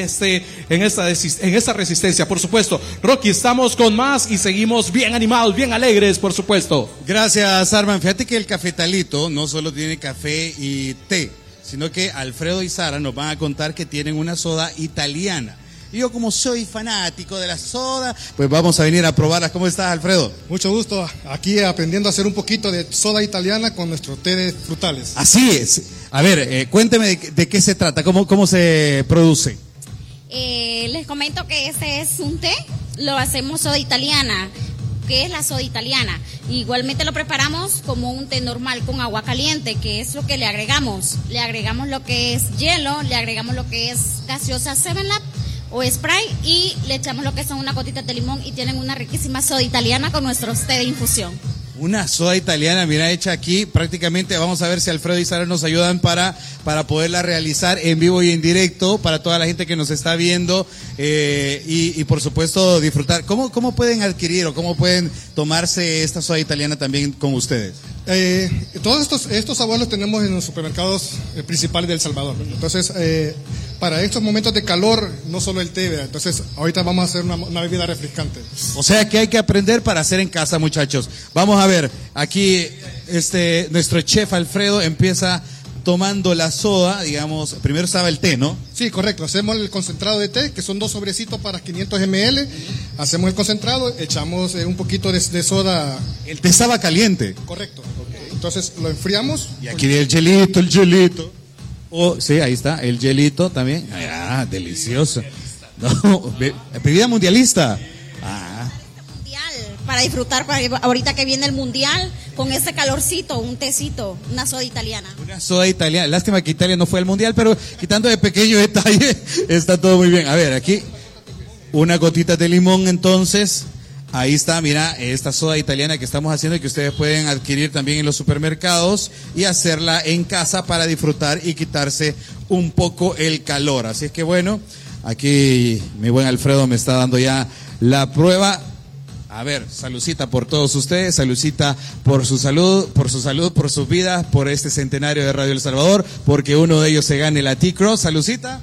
esta resistencia. Por supuesto, Rocky, estamos con más y seguimos bien animados, bien alegres, por supuesto. Gracias, Arman. Fíjate que el cafetalito no solo tiene café y té, sino que Alfredo y Sara nos van a contar que tienen una soda italiana. Y yo, como soy fanático de la soda, pues vamos a venir a probarla. ¿Cómo estás, Alfredo? Mucho gusto, aquí aprendiendo a hacer un poquito de soda italiana con nuestro té de frutales. Así es. A ver, cuénteme de qué se trata, cómo se produce. Les comento que este es un té, lo hacemos soda italiana. ¿Qué es la soda italiana? Igualmente lo preparamos como un té normal con agua caliente, que es lo que le agregamos. Le agregamos lo que es hielo, le agregamos lo que es gaseosa 7-Up o Sprite y le echamos lo que son unas gotitas de limón y tienen una riquísima soda italiana con nuestros té de infusión. Una soda italiana, mira, hecha aquí prácticamente. Vamos a ver si Alfredo y Sara nos ayudan para poderla realizar en vivo y en directo para toda la gente que nos está viendo y por supuesto disfrutar. ¿Cómo pueden adquirir o cómo pueden tomarse esta soda italiana también con ustedes? Todos estos sabores los tenemos en los supermercados principales de El Salvador. Entonces, para estos momentos de calor, no solo el té, ¿verdad? Entonces, ahorita vamos a hacer una bebida refrescante. O sea que hay que aprender para hacer en casa, muchachos. Vamos a ver, aquí nuestro chef Alfredo empieza tomando la soda, digamos, primero estaba el té, ¿no? Sí, correcto. Hacemos el concentrado de té, que son 2 sobrecitos para 500 ml. Hacemos el concentrado, echamos un poquito de soda. El té estaba caliente. Correcto. Entonces lo enfriamos. Y aquí el hielito. Oh, sí, ahí está, el hielito también. Ah, delicioso. No, bebida mundialista. Ah. Mundial, para disfrutar, ahorita que viene el mundial, con ese calorcito, un tecito, una soda italiana. Una soda italiana. Lástima que Italia no fue al mundial, pero quitando de pequeño detalle, está todo muy bien. A ver, aquí, una gotita de limón entonces. Ahí está, mira, esta soda italiana que estamos haciendo y que ustedes pueden adquirir también en los supermercados y hacerla en casa para disfrutar y quitarse un poco el calor. Así es que bueno, aquí mi buen Alfredo me está dando ya la prueba. A ver, saludcita por todos ustedes, saludcita por su salud, por sus vidas, por este centenario de Radio El Salvador, porque uno de ellos se gane la T-Cross. Saludcita.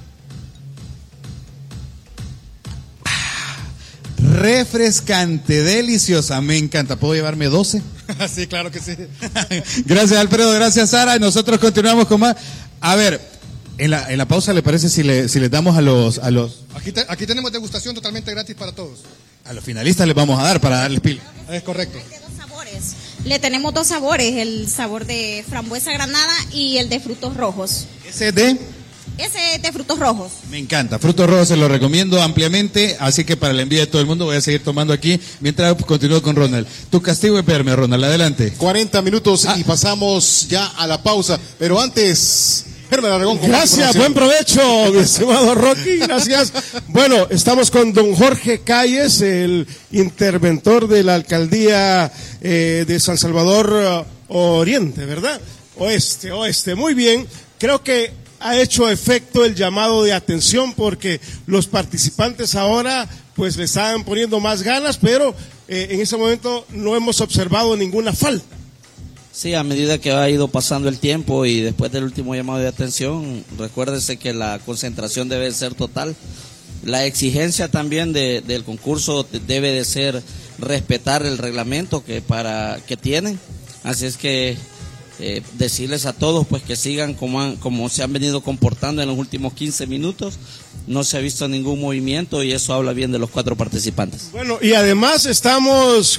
Refrescante, deliciosa, me encanta. ¿Puedo llevarme 12? Sí, claro que sí. Gracias, Alfredo, gracias, Sara. Nosotros continuamos con más. A ver, en la pausa, ¿le parece si les damos a los Aquí tenemos degustación totalmente gratis para todos. A los finalistas les vamos a dar para darles pila? Es correcto. De 2 sabores. Le tenemos 2 sabores, el sabor de frambuesa granada y el de frutos rojos. Ese de frutos rojos. Me encanta, frutos rojos se los recomiendo ampliamente, así que para el envío de todo el mundo voy a seguir tomando aquí mientras continúo con Ronald. Tu castigo es verme, Ronald, adelante. 40 minutos y pasamos ya a la pausa, pero antes... Aragón, gracias, buen provecho, mi estimado Rocky, gracias. Bueno, estamos con don Jorge Calles, el interventor de la alcaldía de San Salvador Oriente, ¿verdad? Oeste, muy bien. Creo que ha hecho efecto el llamado de atención porque los participantes ahora pues le están poniendo más ganas, pero en ese momento no hemos observado ninguna falta. Sí, a medida que ha ido pasando el tiempo y después del último llamado de atención, recuérdese que la concentración debe ser total. La exigencia también del concurso debe de ser respetar el reglamento que tienen. Así es que decirles a todos pues que sigan como se han venido comportando en los últimos 15 minutos. No se ha visto ningún movimiento y eso habla bien de los 4 participantes. Bueno, y además estamos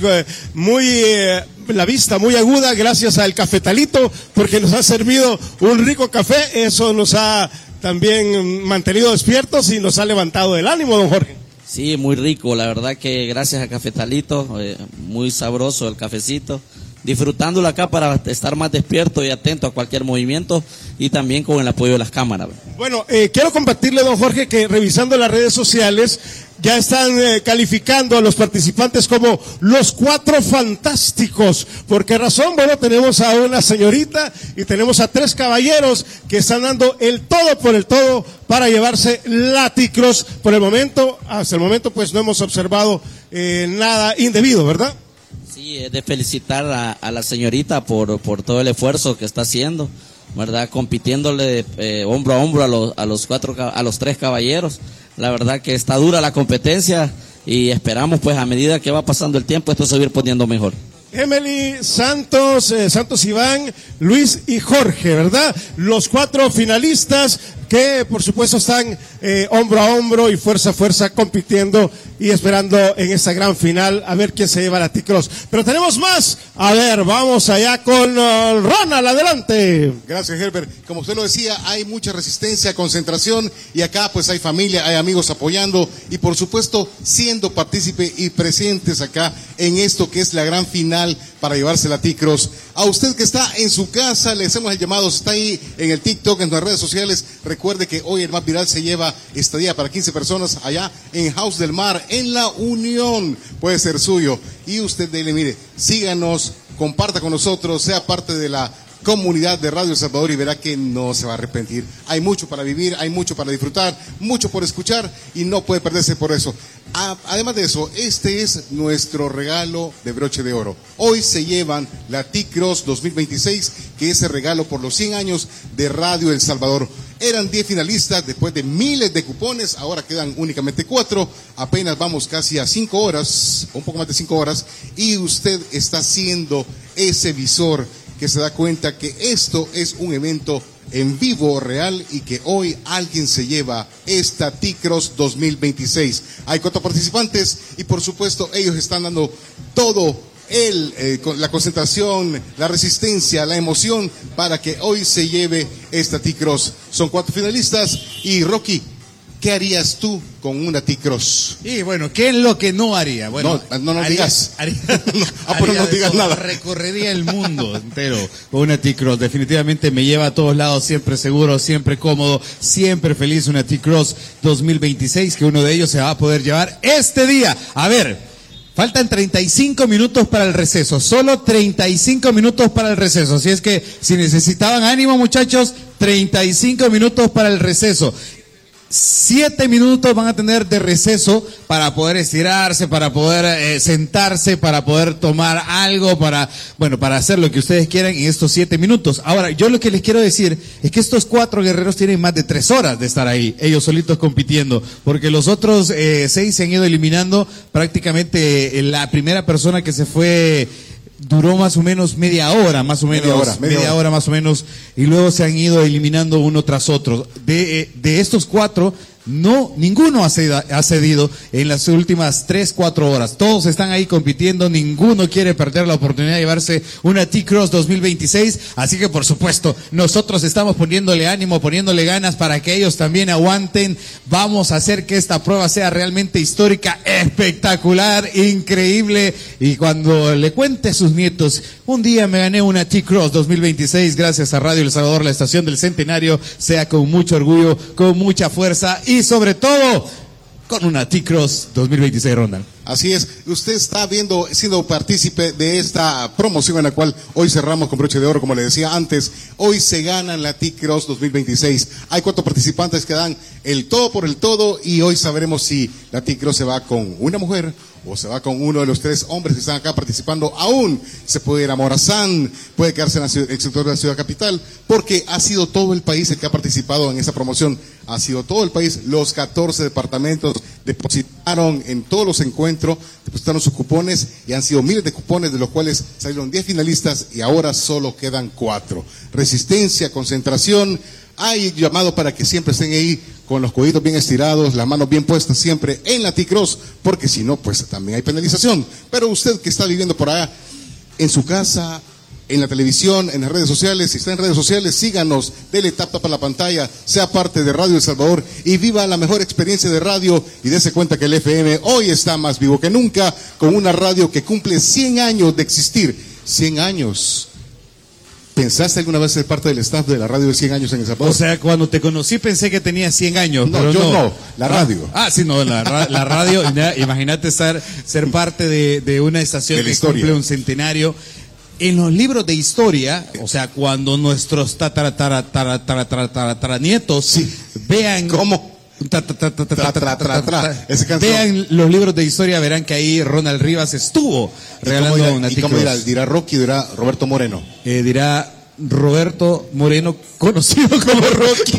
la vista muy aguda gracias al cafetalito porque nos ha servido un rico café. Eso nos ha también mantenido despiertos y nos ha levantado el ánimo, don Jorge. Sí, muy rico, la verdad que gracias a Cafetalito, muy sabroso el cafecito. Disfrutándolo acá para estar más despierto y atento a cualquier movimiento y también con el apoyo de las cámaras. Bueno, quiero compartirle, don Jorge, que revisando las redes sociales ya están calificando a los participantes como los 4 fantásticos. ¿Por qué razón? Bueno, tenemos a una señorita y tenemos a 3 caballeros que están dando el todo por el todo para llevarse la T-Cross. Por el momento, hasta el momento, pues no hemos observado nada indebido, ¿verdad? Sí, es de felicitar a la señorita por todo el esfuerzo que está haciendo, ¿verdad? Compitiéndole hombro a hombro a los 3 caballeros. La verdad que está dura la competencia y esperamos pues a medida que va pasando el tiempo esto se va a ir poniendo mejor. Emily, Santos Iván, Luis y Jorge, ¿verdad? Los 4 finalistas que por supuesto están hombro a hombro y fuerza a fuerza compitiendo y esperando en esta gran final a ver quién se lleva la T-Cross. Pero tenemos más. A ver, vamos allá con Ronald, adelante. Gracias, Herbert. Como usted lo decía, hay mucha resistencia, concentración y acá pues hay familia, hay amigos apoyando y por supuesto siendo partícipe y presentes acá en esto que es la gran final para llevarse la T-Cross. A usted que está en su casa, le hacemos el llamado, está ahí en el TikTok, en las redes sociales. Recuerde que hoy el más viral se lleva estadía para 15 personas allá en House del Mar, en La Unión. Puede ser suyo. Y usted dele, mire, síganos, comparta con nosotros, sea parte de la comunidad de Radio El Salvador y verá que no se va a arrepentir. Hay mucho para vivir, hay mucho para disfrutar, mucho por escuchar y no puede perderse por eso. Además de eso, este es nuestro regalo de broche de oro. Hoy se llevan la T-Cross 2026, que es el regalo por los 100 años de Radio El Salvador. Eran 10 finalistas después de miles de cupones, ahora quedan únicamente 4, apenas vamos casi a 5 horas, un poco más de 5 horas, y usted está siendo ese visor que se da cuenta que esto es un evento en vivo real y que hoy alguien se lleva esta T-Cross 2026. Hay 4 participantes y por supuesto ellos están dando todo la concentración, la resistencia, la emoción para que hoy se lleve esta T-Cross. Son 4 finalistas y Rocky, ¿qué harías tú con una T-Cross? Y bueno, ¿qué es lo que no haría? Bueno, no digas. Haría no digas todo, nada. Recorrería el mundo entero con una T-Cross. Definitivamente me lleva a todos lados, siempre seguro, siempre cómodo, siempre feliz. Una T-Cross 2026, que uno de ellos se va a poder llevar este día. A ver, faltan 35 minutos para el receso, solo 35 minutos para el receso. Así es que si necesitaban ánimo, muchachos, 35 minutos para el receso. 7 minutos van a tener de receso para poder estirarse, para poder sentarse, para poder tomar algo, para hacer lo que ustedes quieran en estos 7 minutos. Ahora, yo lo que les quiero decir es que estos 4 guerreros tienen más de 3 horas de estar ahí, ellos solitos compitiendo, porque los otros 6 se han ido eliminando. Prácticamente la primera persona que se fue duró más o menos media hora más o menos, y luego se han ido eliminando uno tras otro. De estos 4, ninguno ha cedido en las últimas 3-4 horas. Todos están ahí compitiendo, ninguno quiere perder la oportunidad de llevarse una T-Cross 2026, así que por supuesto, nosotros estamos poniéndole ánimo, poniéndole ganas para que ellos también aguanten. Vamos a hacer que esta prueba sea realmente histórica, espectacular, increíble, y cuando le cuente a sus nietos, un día me gané una T-Cross 2026 gracias a Radio El Salvador, la estación del Centenario, sea con mucho orgullo, con mucha fuerza y sobre todo con una T-Cross 2026, Ronald. Así es, usted está siendo partícipe de esta promoción en la cual hoy cerramos con broche de oro, como le decía antes. Hoy se ganan la T-Cross 2026. Hay 4 participantes que dan el todo por el todo y hoy sabremos si la T-Cross se va con una mujer o se va con uno de los 3 hombres que están acá participando. Aún se puede ir a Morazán, puede quedarse en el sector de la ciudad capital, porque ha sido todo el país el que ha participado en esa promoción. Ha sido todo el país, los 14 departamentos depositaron en todos los encuentros, depositaron sus cupones y han sido miles de cupones, de los cuales salieron 10 finalistas y ahora solo quedan 4. Resistencia, concentración. Hay llamado para que siempre estén ahí con los coditos bien estirados, las manos bien puestas siempre en la T-Cross, porque si no, pues también hay penalización. Pero usted que está viviendo por allá, en su casa, en la televisión, en las redes sociales, si está en redes sociales, síganos, dele tap a la pantalla, sea parte de Radio El Salvador y viva la mejor experiencia de radio y dése cuenta que el FM hoy está más vivo que nunca, con una radio que cumple 100 años de existir, 100 años. ¿Pensaste alguna vez ser parte del staff de la radio de 100 años en El Salvador? O sea, cuando te conocí pensé que tenía 100 años. No, pero yo no, la radio. Sí, no, la radio. Imagínate ser parte de una estación De la que historia. cumple un centenario. En los libros de historia, o sea, cuando nuestros tataranietos Sí. vean... ¿Cómo? Esa canción. Vean los libros de historia, verán que ahí Ronald Rivas estuvo regalando una ¿Y cómo T-Cross. dirá Rocky, dirá Roberto Moreno? Dirá Roberto Moreno, conocido como Rocky.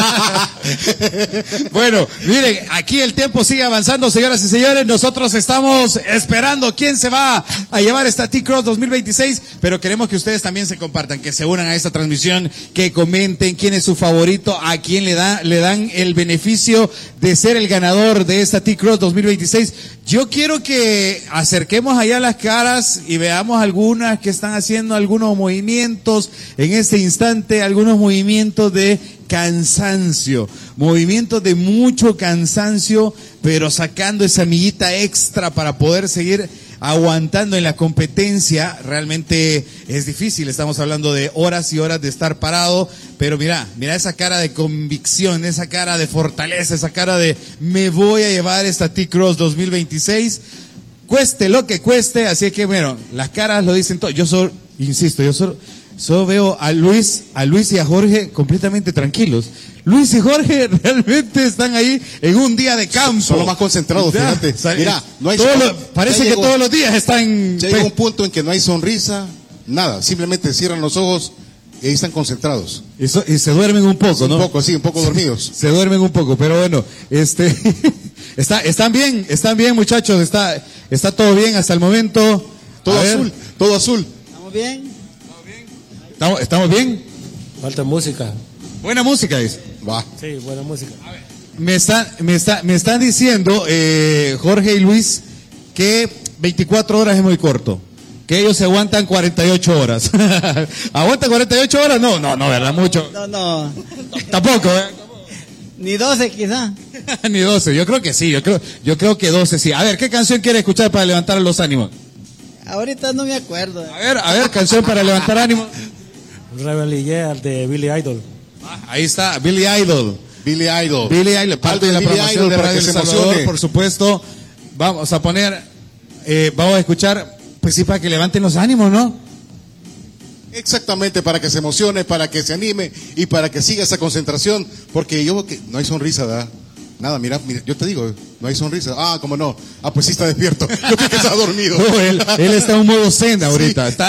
Bueno, miren, aquí el tiempo sigue avanzando, señoras y señores. Nosotros estamos esperando quién se va a llevar esta T-Cross 2026, pero queremos que ustedes también se compartan, que se unan a esta transmisión, que comenten quién es su favorito, a quién le dan el beneficio de ser el ganador de esta T-Cross 2026. Yo quiero que acerquemos allá las caras y veamos algunas que están haciendo algunos movimientos en este instante, algunos movimientos de cansancio, movimientos de mucho cansancio, pero sacando esa miguita extra para poder seguir aguantando en la competencia. Realmente es difícil, estamos hablando de horas y horas de estar parado, pero mira esa cara de convicción, esa cara de fortaleza, esa cara de me voy a llevar esta T-Cross 2026, cueste lo que cueste. Así que bueno, las caras lo dicen todo. Yo solo veo a Luis y a Jorge completamente tranquilos. Luis y Jorge realmente están ahí en un día de campo. Son los más concentrados, Ya, fíjate. o sea, Mira, no hay parece ya que llegó- todos los días están... Ya llega un punto en que no hay sonrisa, nada. Simplemente cierran los ojos y ahí están concentrados. y se duermen un poco, ¿no? Un poco dormidos. Se duermen un poco, pero bueno, están bien muchachos, está todo bien hasta el momento. Todo A ver, azul, todo azul. ¿Estamos bien? ¿Estamos bien? Falta música. Buena música, dice. Va. Sí, buena música. Me están diciendo, Jorge y Luis, que 24 horas es muy corto. Que ellos se aguantan 48 horas. ¿Aguantan 48 horas? No, ¿verdad? Mucho. No. Tampoco, ¿eh? Ni 12 quizá. Ni 12. Yo creo que sí. Yo creo que 12 sí. A ver, ¿qué canción quiere escuchar para levantar los ánimos? Ahorita no me acuerdo. A ver, canción para levantar ánimos. Rebel Yeah de Billy Idol. Ahí está, Billy Idol. Billy Idol. Parte de la Billy programación Idol de para Radio que El se Salvador, emocione. por supuesto. Vamos a poner, vamos a escuchar, pues sí, para que levanten los ánimos, ¿no? Exactamente, para que se emocione, para que se anime y para que siga esa concentración. Porque no hay sonrisa, ¿verdad? Nada, mira, yo te digo, no hay sonrisa. Ah, ¿cómo no? Ah, pues sí está despierto. Yo creo que está dormido. No, él está en un modo zen ahorita. Sí,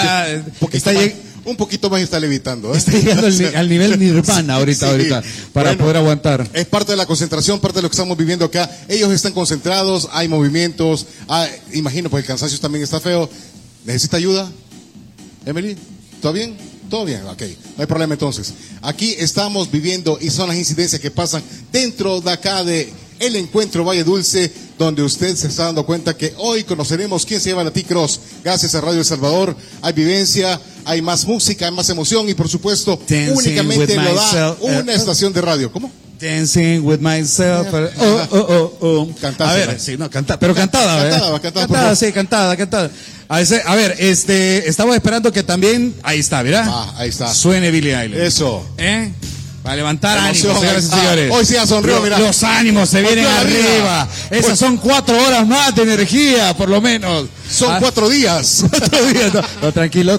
un poquito más está levitando. ¿eh? Está llegando al nivel nirvana ahorita, para Bueno, poder aguantar. Es parte de la concentración, parte de lo que estamos viviendo acá. Ellos están concentrados, hay movimientos. Imagino, pues el cansancio también está feo. ¿Necesita ayuda? Emily, ¿todo bien? Todo bien, ok. No hay problema entonces. Aquí estamos viviendo y son las incidencias que pasan dentro de acá de el encuentro Valle Dulce, donde usted se está dando cuenta que hoy conoceremos quién se lleva la T-Cross. Gracias a Radio El Salvador, hay vivencia, hay más música, hay más emoción y por supuesto, Dancing únicamente with lo da myself. una estación de radio. ¿Cómo? Dancing with myself. Cantaste, A ver, ¿no? sí, no, pero cantada, ¿verdad? Cantada, por favor. Sí, cantada. A ver, estamos esperando que también, ahí está, ¿verdad? Ahí está. Suene Billy Idol. Eso. Para levantar Emoción, ánimos, señoras y ahí está. señores. Hoy sí ya sonrió, mira. Los ánimos se vienen Volteó la vida. arriba. Esas son 4 horas más de energía, por lo menos. Son 4 días. 4 días. No, tranquilo.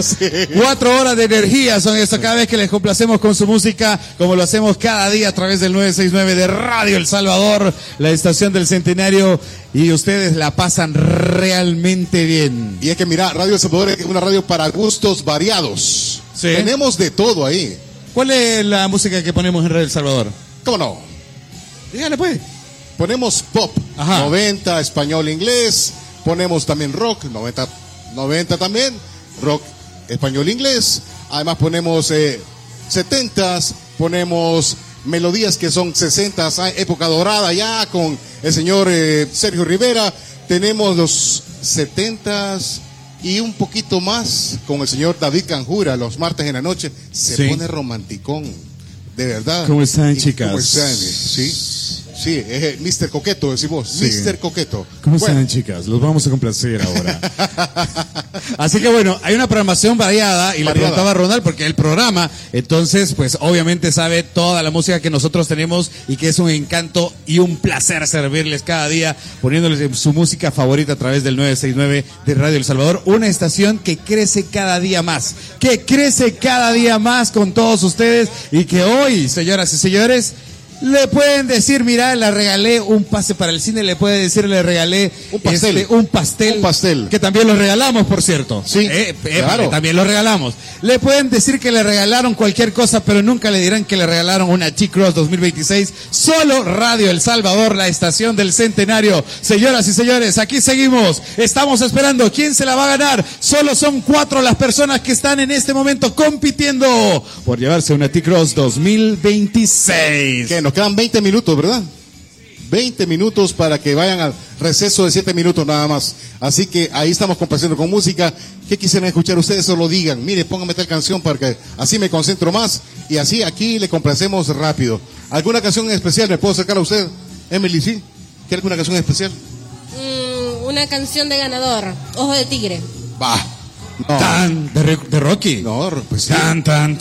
4 horas de energía son esto. Cada vez que les complacemos con su música, como lo hacemos cada día a través del 969 de Radio El Salvador, la estación del Centenario, y ustedes la pasan realmente bien. Y es que mira, Radio El Salvador es una radio para gustos variados. Sí. Tenemos de todo ahí. ¿Cuál es la música que ponemos en Radio El Salvador? ¿Cómo no? Dígale pues. Ponemos pop, Ajá. 90, español, inglés. Ponemos también rock, 90 también. Rock, español, inglés. Además ponemos 70s, ponemos melodías que son 60s, época dorada ya con el señor Sergio Rivera. Tenemos los 70s y un poquito más con el señor David Canjura los martes en la noche. Se Sí. pone romanticón, de verdad. ¿Cómo están, ¿Y chicas? ¿Cómo están? Sí. Sí, Mr. Coqueto, decimos. Sí. Mr. Coqueto. ¿Cómo Bueno, están, chicas? Los vamos a complacer ahora. Así que bueno, hay una programación variada y le preguntaba a Ronald porque el programa, entonces, pues obviamente sabe toda la música que nosotros tenemos y que es un encanto y un placer servirles cada día poniéndoles su música favorita a través del 969 de Radio El Salvador, una estación que crece cada día más, con todos ustedes y que hoy, señoras y señores, le pueden decir, mira, le regalé un pase para el cine, le puede decir, le regalé un pastel. un pastel, que también lo regalamos, por cierto. Sí, claro. También lo regalamos. Le pueden decir que le regalaron cualquier cosa, pero nunca le dirán que le regalaron una T-Cross 2026. Solo Radio El Salvador, la estación del centenario. Señoras y señores, aquí seguimos. Estamos esperando. ¿Quién se la va a ganar? Solo son 4 las personas que están en este momento compitiendo por llevarse una T-Cross 2026. Que nos quedan 20 minutos, ¿verdad? 20 minutos para que vayan al receso de 7 minutos nada más. Así que ahí estamos complaciendo con música. ¿Qué quisieran escuchar ustedes? Solo digan. Mire, pónganme tal canción para que así me concentro más. Y así aquí le complacemos rápido. ¿Alguna canción en especial? ¿Me puedo acercar a usted? Emily, ¿sí? ¿Quiere alguna canción en especial? Una canción de ganador. Ojo de tigre. Va. No. Tan, de Rocky. No, pues sí. Tan. Tan,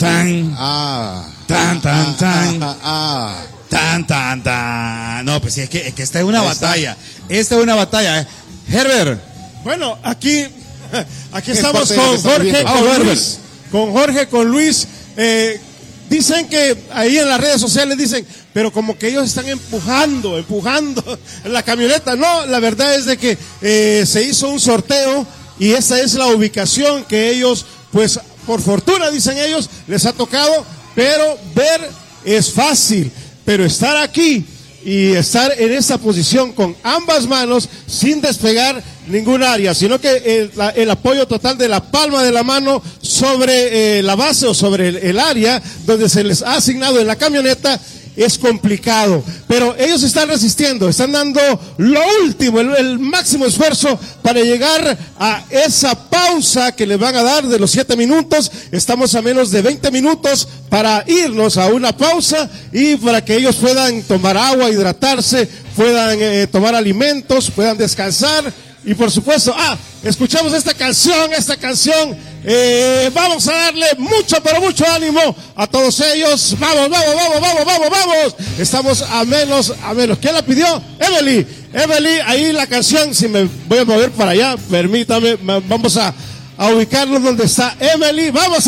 No, pues sí, es que esta es una batalla. Esta es una batalla. Herbert. Bueno, aquí Es estamos parte de lo que con estamos Jorge, viendo. con Luis. Dicen que ahí en las redes sociales dicen, pero como que ellos están empujando la camioneta. No, la verdad es de que se hizo un sorteo y esa es la ubicación que ellos, pues por fortuna, dicen ellos, les ha tocado, pero ver es fácil, pero estar aquí y estar en esa posición con ambas manos sin despegar ningún área, sino que el apoyo total de la palma de la mano sobre la base o sobre el área donde se les ha asignado en la camioneta es complicado, pero ellos están resistiendo, están dando lo último, el máximo esfuerzo para llegar a esa pausa que les van a dar de los 7 minutos. Estamos a menos de 20 minutos para irnos a una pausa y para que ellos puedan tomar agua, hidratarse, puedan tomar alimentos, puedan descansar. Y por supuesto, escuchamos esta canción, vamos a darle mucho, pero mucho ánimo a todos ellos. Vamos. Estamos a menos. ¿Quién la pidió? Emily, ahí la canción, si me voy a mover para allá, permítame, vamos a ubicarnos donde está Emily. Vamos,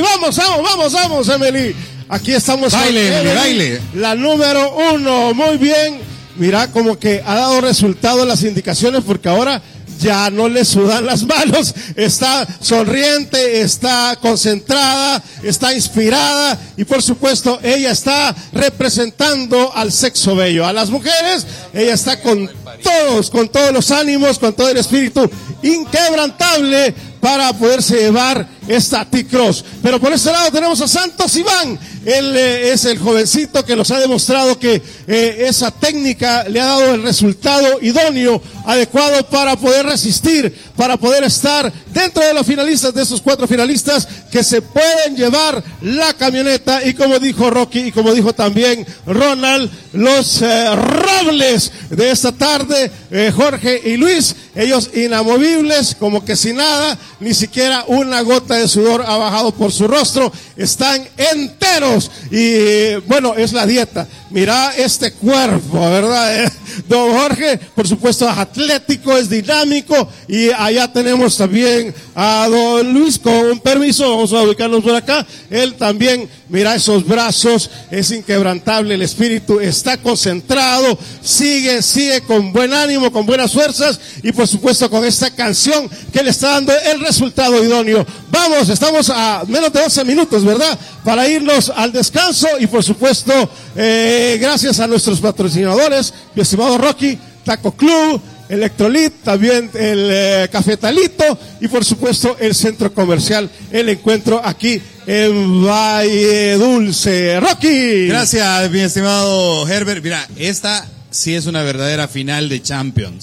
Emily. Aquí estamos. Baile. La número 1, muy bien. Mira, como que ha dado resultado las indicaciones porque ahora ya no le sudan las manos, está sonriente, está concentrada, está inspirada y por supuesto ella está representando al sexo bello, a las mujeres. Ella está con todos los ánimos, con todo el espíritu inquebrantable para poderse llevar esta T-Cross. Pero por este lado tenemos a Santos Iván. Él es el jovencito que nos ha demostrado que esa técnica le ha dado el resultado idóneo, adecuado para poder resistir, para poder estar dentro de los finalistas, de esos 4 finalistas que se pueden llevar la camioneta. Y como dijo Rocky y como dijo también Ronald, los robles de esta tarde, Jorge y Luis, ellos inamovibles, como que sin nada, ni siquiera una gota de sudor ha bajado por su rostro, están enteros. Y bueno, es la dieta. Mira este cuerpo, ¿verdad? Don Jorge, por supuesto, es atlético, es dinámico. Y allá tenemos también a don Luis, con permiso, vamos a ubicarnos por acá. Él también, mira esos brazos, es inquebrantable el espíritu, está concentrado, sigue con buen ánimo, con buenas fuerzas y por supuesto con esta canción que le está dando el resultado idóneo. Vamos, estamos a menos de 12 minutos, ¿verdad? Para irnos al descanso y por supuesto, gracias a nuestros patrocinadores, mi estimado Rocky, Taco Club, Electrolit, también el Cafetalito y por supuesto el centro comercial El Encuentro aquí en Valle Dulce. Rocky. Gracias, mi estimado Herbert. Mira, esta sí es una verdadera final de Champions.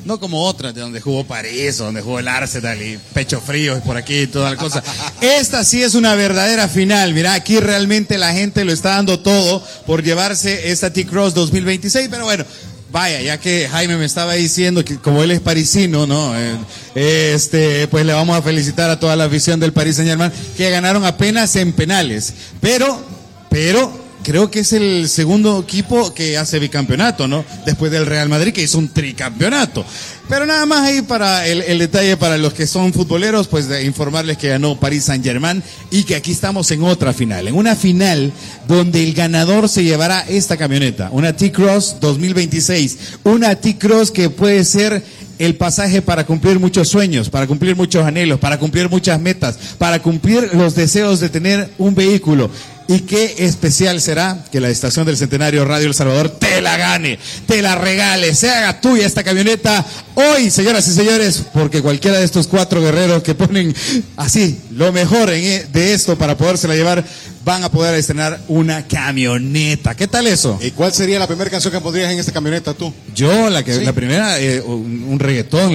No como otras, de donde jugó París, o donde jugó el Arsenal y pecho frío y por aquí y toda la cosa. Esta sí es una verdadera final. Mira, aquí realmente la gente lo está dando todo por llevarse esta T-Cross 2026, pero bueno. Vaya, ya que Jaime me estaba diciendo que como él es parisino, ¿no? Pues le vamos a felicitar a toda la afición del Paris Saint-Germain que ganaron apenas en penales. Pero creo que es el segundo equipo que hace bicampeonato, ¿no? Después del Real Madrid que hizo un tricampeonato. Pero nada más ahí para el detalle para los que son futboleros, pues de informarles que ganó Paris Saint-Germain y que aquí estamos en otra final, en una final donde el ganador se llevará esta camioneta, una T-Cross 2026, una T-Cross que puede ser el pasaje para cumplir muchos sueños, para cumplir muchos anhelos, para cumplir muchas metas, para cumplir los deseos de tener un vehículo. Y qué especial será que la estación del Centenario Radio El Salvador te la gane, te la regale, se haga tuya esta camioneta hoy, señoras y señores, porque cualquiera de estos 4 guerreros que ponen así lo mejor de esto para podérsela llevar, van a poder estrenar una camioneta. ¿Qué tal eso? ¿Y cuál sería la primera canción que pondrías en esta camioneta tú? Yo, la ¿Sí? primera, un reggaetón,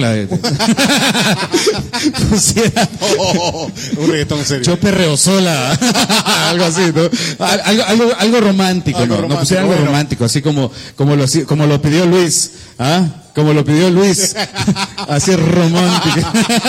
pusiera. Un reggaetón en serio. Yo perreo sola, algo así, ¿no? Algo romántico, Algo ¿no? romántico, No pusiera algo bueno. romántico, así como lo pidió Luis, ¿ah? Como lo pidió Luis, así romántico.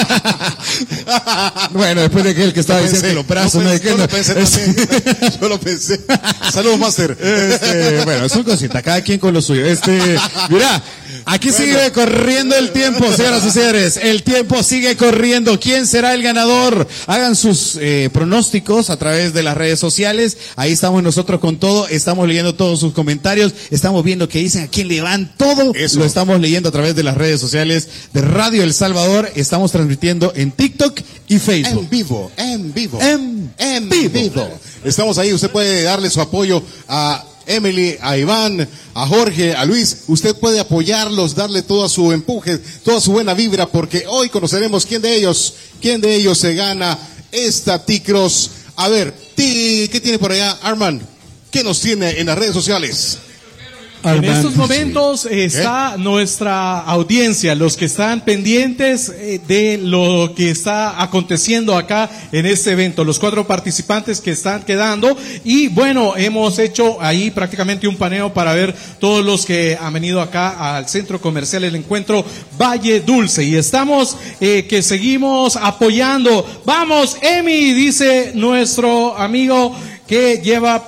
Bueno, después de que el que estaba diciendo que los brazos, ¿no? Yo lo pensé también. Yo lo pensé. Saludos, Master. Bueno, son cositas, cada quien con lo suyo. Mira, aquí sigue corriendo el tiempo, señoras y señores. El tiempo sigue corriendo. ¿Quién será el ganador? Hagan sus pronósticos a través de las redes sociales. Ahí estamos nosotros con todo. Estamos leyendo todos sus comentarios. Estamos viendo qué dicen, a quién le van todo. Eso. Lo estamos leyendo a través de las redes sociales de Radio El Salvador. Estamos transmitiendo en TikTok y Facebook. En vivo. En vivo. Estamos ahí. Usted puede darle su apoyo a Emily, a Iván, a Jorge, a Luis. Usted puede apoyarlos, darle todo su empuje, toda su buena vibra, porque hoy conoceremos quién de ellos se gana esta T-Cross. A ver, ¿qué tiene por allá, Arman? ¿Qué nos tiene en las redes sociales? En estos momentos está nuestra audiencia, los que están pendientes de lo que está aconteciendo acá en este evento, los 4 participantes que están quedando. Y bueno, hemos hecho ahí prácticamente un paneo para ver todos los que han venido acá al centro comercial El Encuentro Valle Dulce. Y estamos que seguimos apoyando. Vamos, Emi, dice nuestro amigo que lleva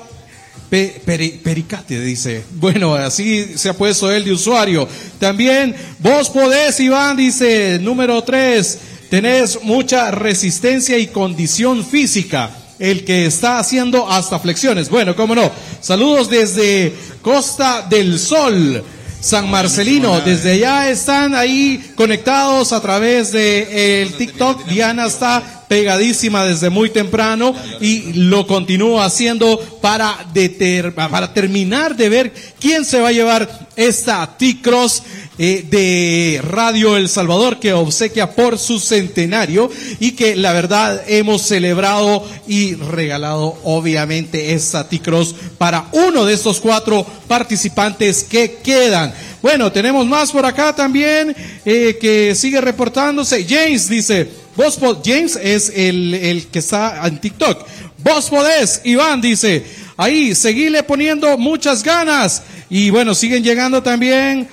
Pericate, dice. Bueno, así se ha puesto él de usuario. También, vos podés, Iván, dice, número 3, tenés mucha resistencia y condición física. El que está haciendo hasta flexiones. Bueno, cómo no. Saludos desde Costa del Sol, San Marcelino. Desde allá están ahí conectados a través de el TikTok. Diana está pegadísima desde muy temprano y lo continúa haciendo para terminar de ver quién se va a llevar esta T-Cross de Radio El Salvador, que obsequia por su centenario y que la verdad hemos celebrado y regalado obviamente esta T-Cross para uno de estos 4 participantes que quedan. Bueno, tenemos más por acá también que sigue reportándose. James dice, James es el que está en TikTok. Vos podés, Iván dice, ahí, seguile poniendo muchas ganas. Y bueno, siguen llegando también,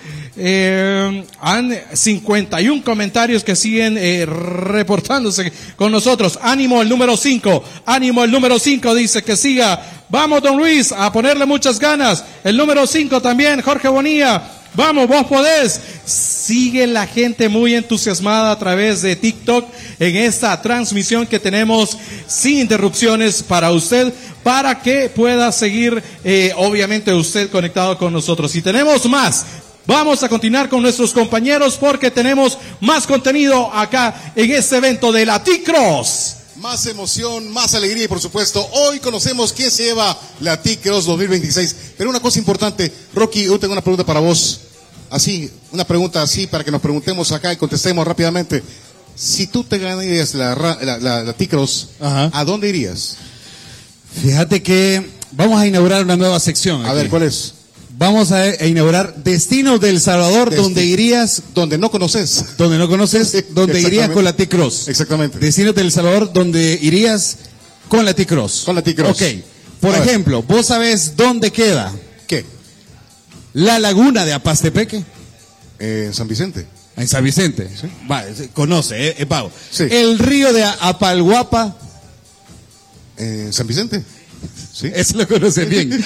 han 51 comentarios que siguen reportándose con nosotros. Ánimo el número 5, dice que siga. Vamos, don Luis, a ponerle muchas ganas. El número 5 también, Jorge Bonilla. Vamos, vos podés. Sigue la gente muy entusiasmada a través de TikTok en esta transmisión que tenemos sin interrupciones para usted, para que pueda seguir, obviamente, usted conectado con nosotros. Y tenemos más. Vamos a continuar con nuestros compañeros porque tenemos más contenido acá en este evento de la T-Cross. Más emoción, más alegría y por supuesto, hoy conocemos quién se lleva la T-Cross 2026. Pero una cosa importante, Rocky, yo tengo una pregunta para vos. Así, una pregunta así para que nos preguntemos acá y contestemos rápidamente. Si tú te ganarías la T-Cross, ¿a dónde irías? Fíjate que vamos a inaugurar una nueva sección. A ver, ¿cuál es? Vamos a inaugurar Destinos del Salvador, donde irías, donde no conoces, donde irías con la T-Cross. Exactamente. Destinos del Salvador, donde irías con la T-Cross. Con la T-Cross. Ok. Por ejemplo, ¿vos sabés dónde queda? ¿Qué? La laguna de Apastepeque. En San Vicente. En San Vicente. ¿Sí? Va, conoce, es vago. Sí. El río de Apalguapa. En San Vicente. Sí. Eso lo conoce bien.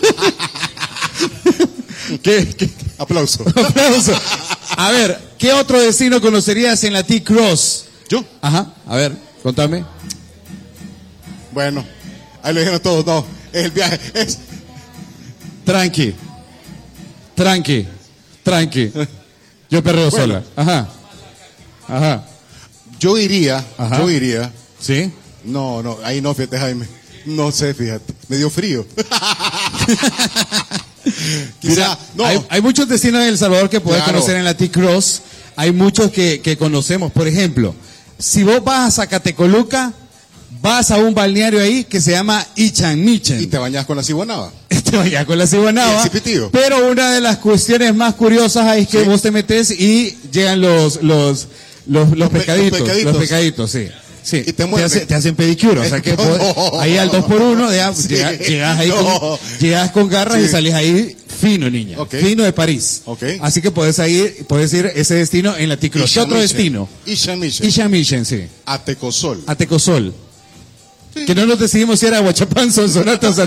¿Qué? Aplauso. Aplauso. A ver, ¿qué otro destino conocerías en la T-Cross? ¿Yo? Ajá, a ver, contame. Bueno, ahí lo dijeron todos, no. El viaje es... Tranqui. Yo perreo sola. Ajá. Yo iría. ¿Sí? No, ahí no, fíjate, Jaime. No sé, fíjate. Me dio frío. Mira, no. Hay muchos destinos en El Salvador que puedes conocer en la T-Cross. Hay muchos que conocemos. Por ejemplo, si vos vas a Zacatecoluca, vas a un balneario ahí que se llama Ichan Michen. Y te bañas con la ciguanaba. Pero una de las cuestiones más curiosas ahí es que vos te metes y llegan los pescaditos. Los pescaditos, sí. Sí, y te hacen pedicure, o sea que ahí al 2x1 llegas con garras y salís ahí fino, niña. Fino de París. Así que puedes ir ese destino en la T-Cross. ¿Qué otro destino? Ichan Michen, sí. Atecosol. Sí. Que no nos decidimos si era Huachapán, Sonsonate o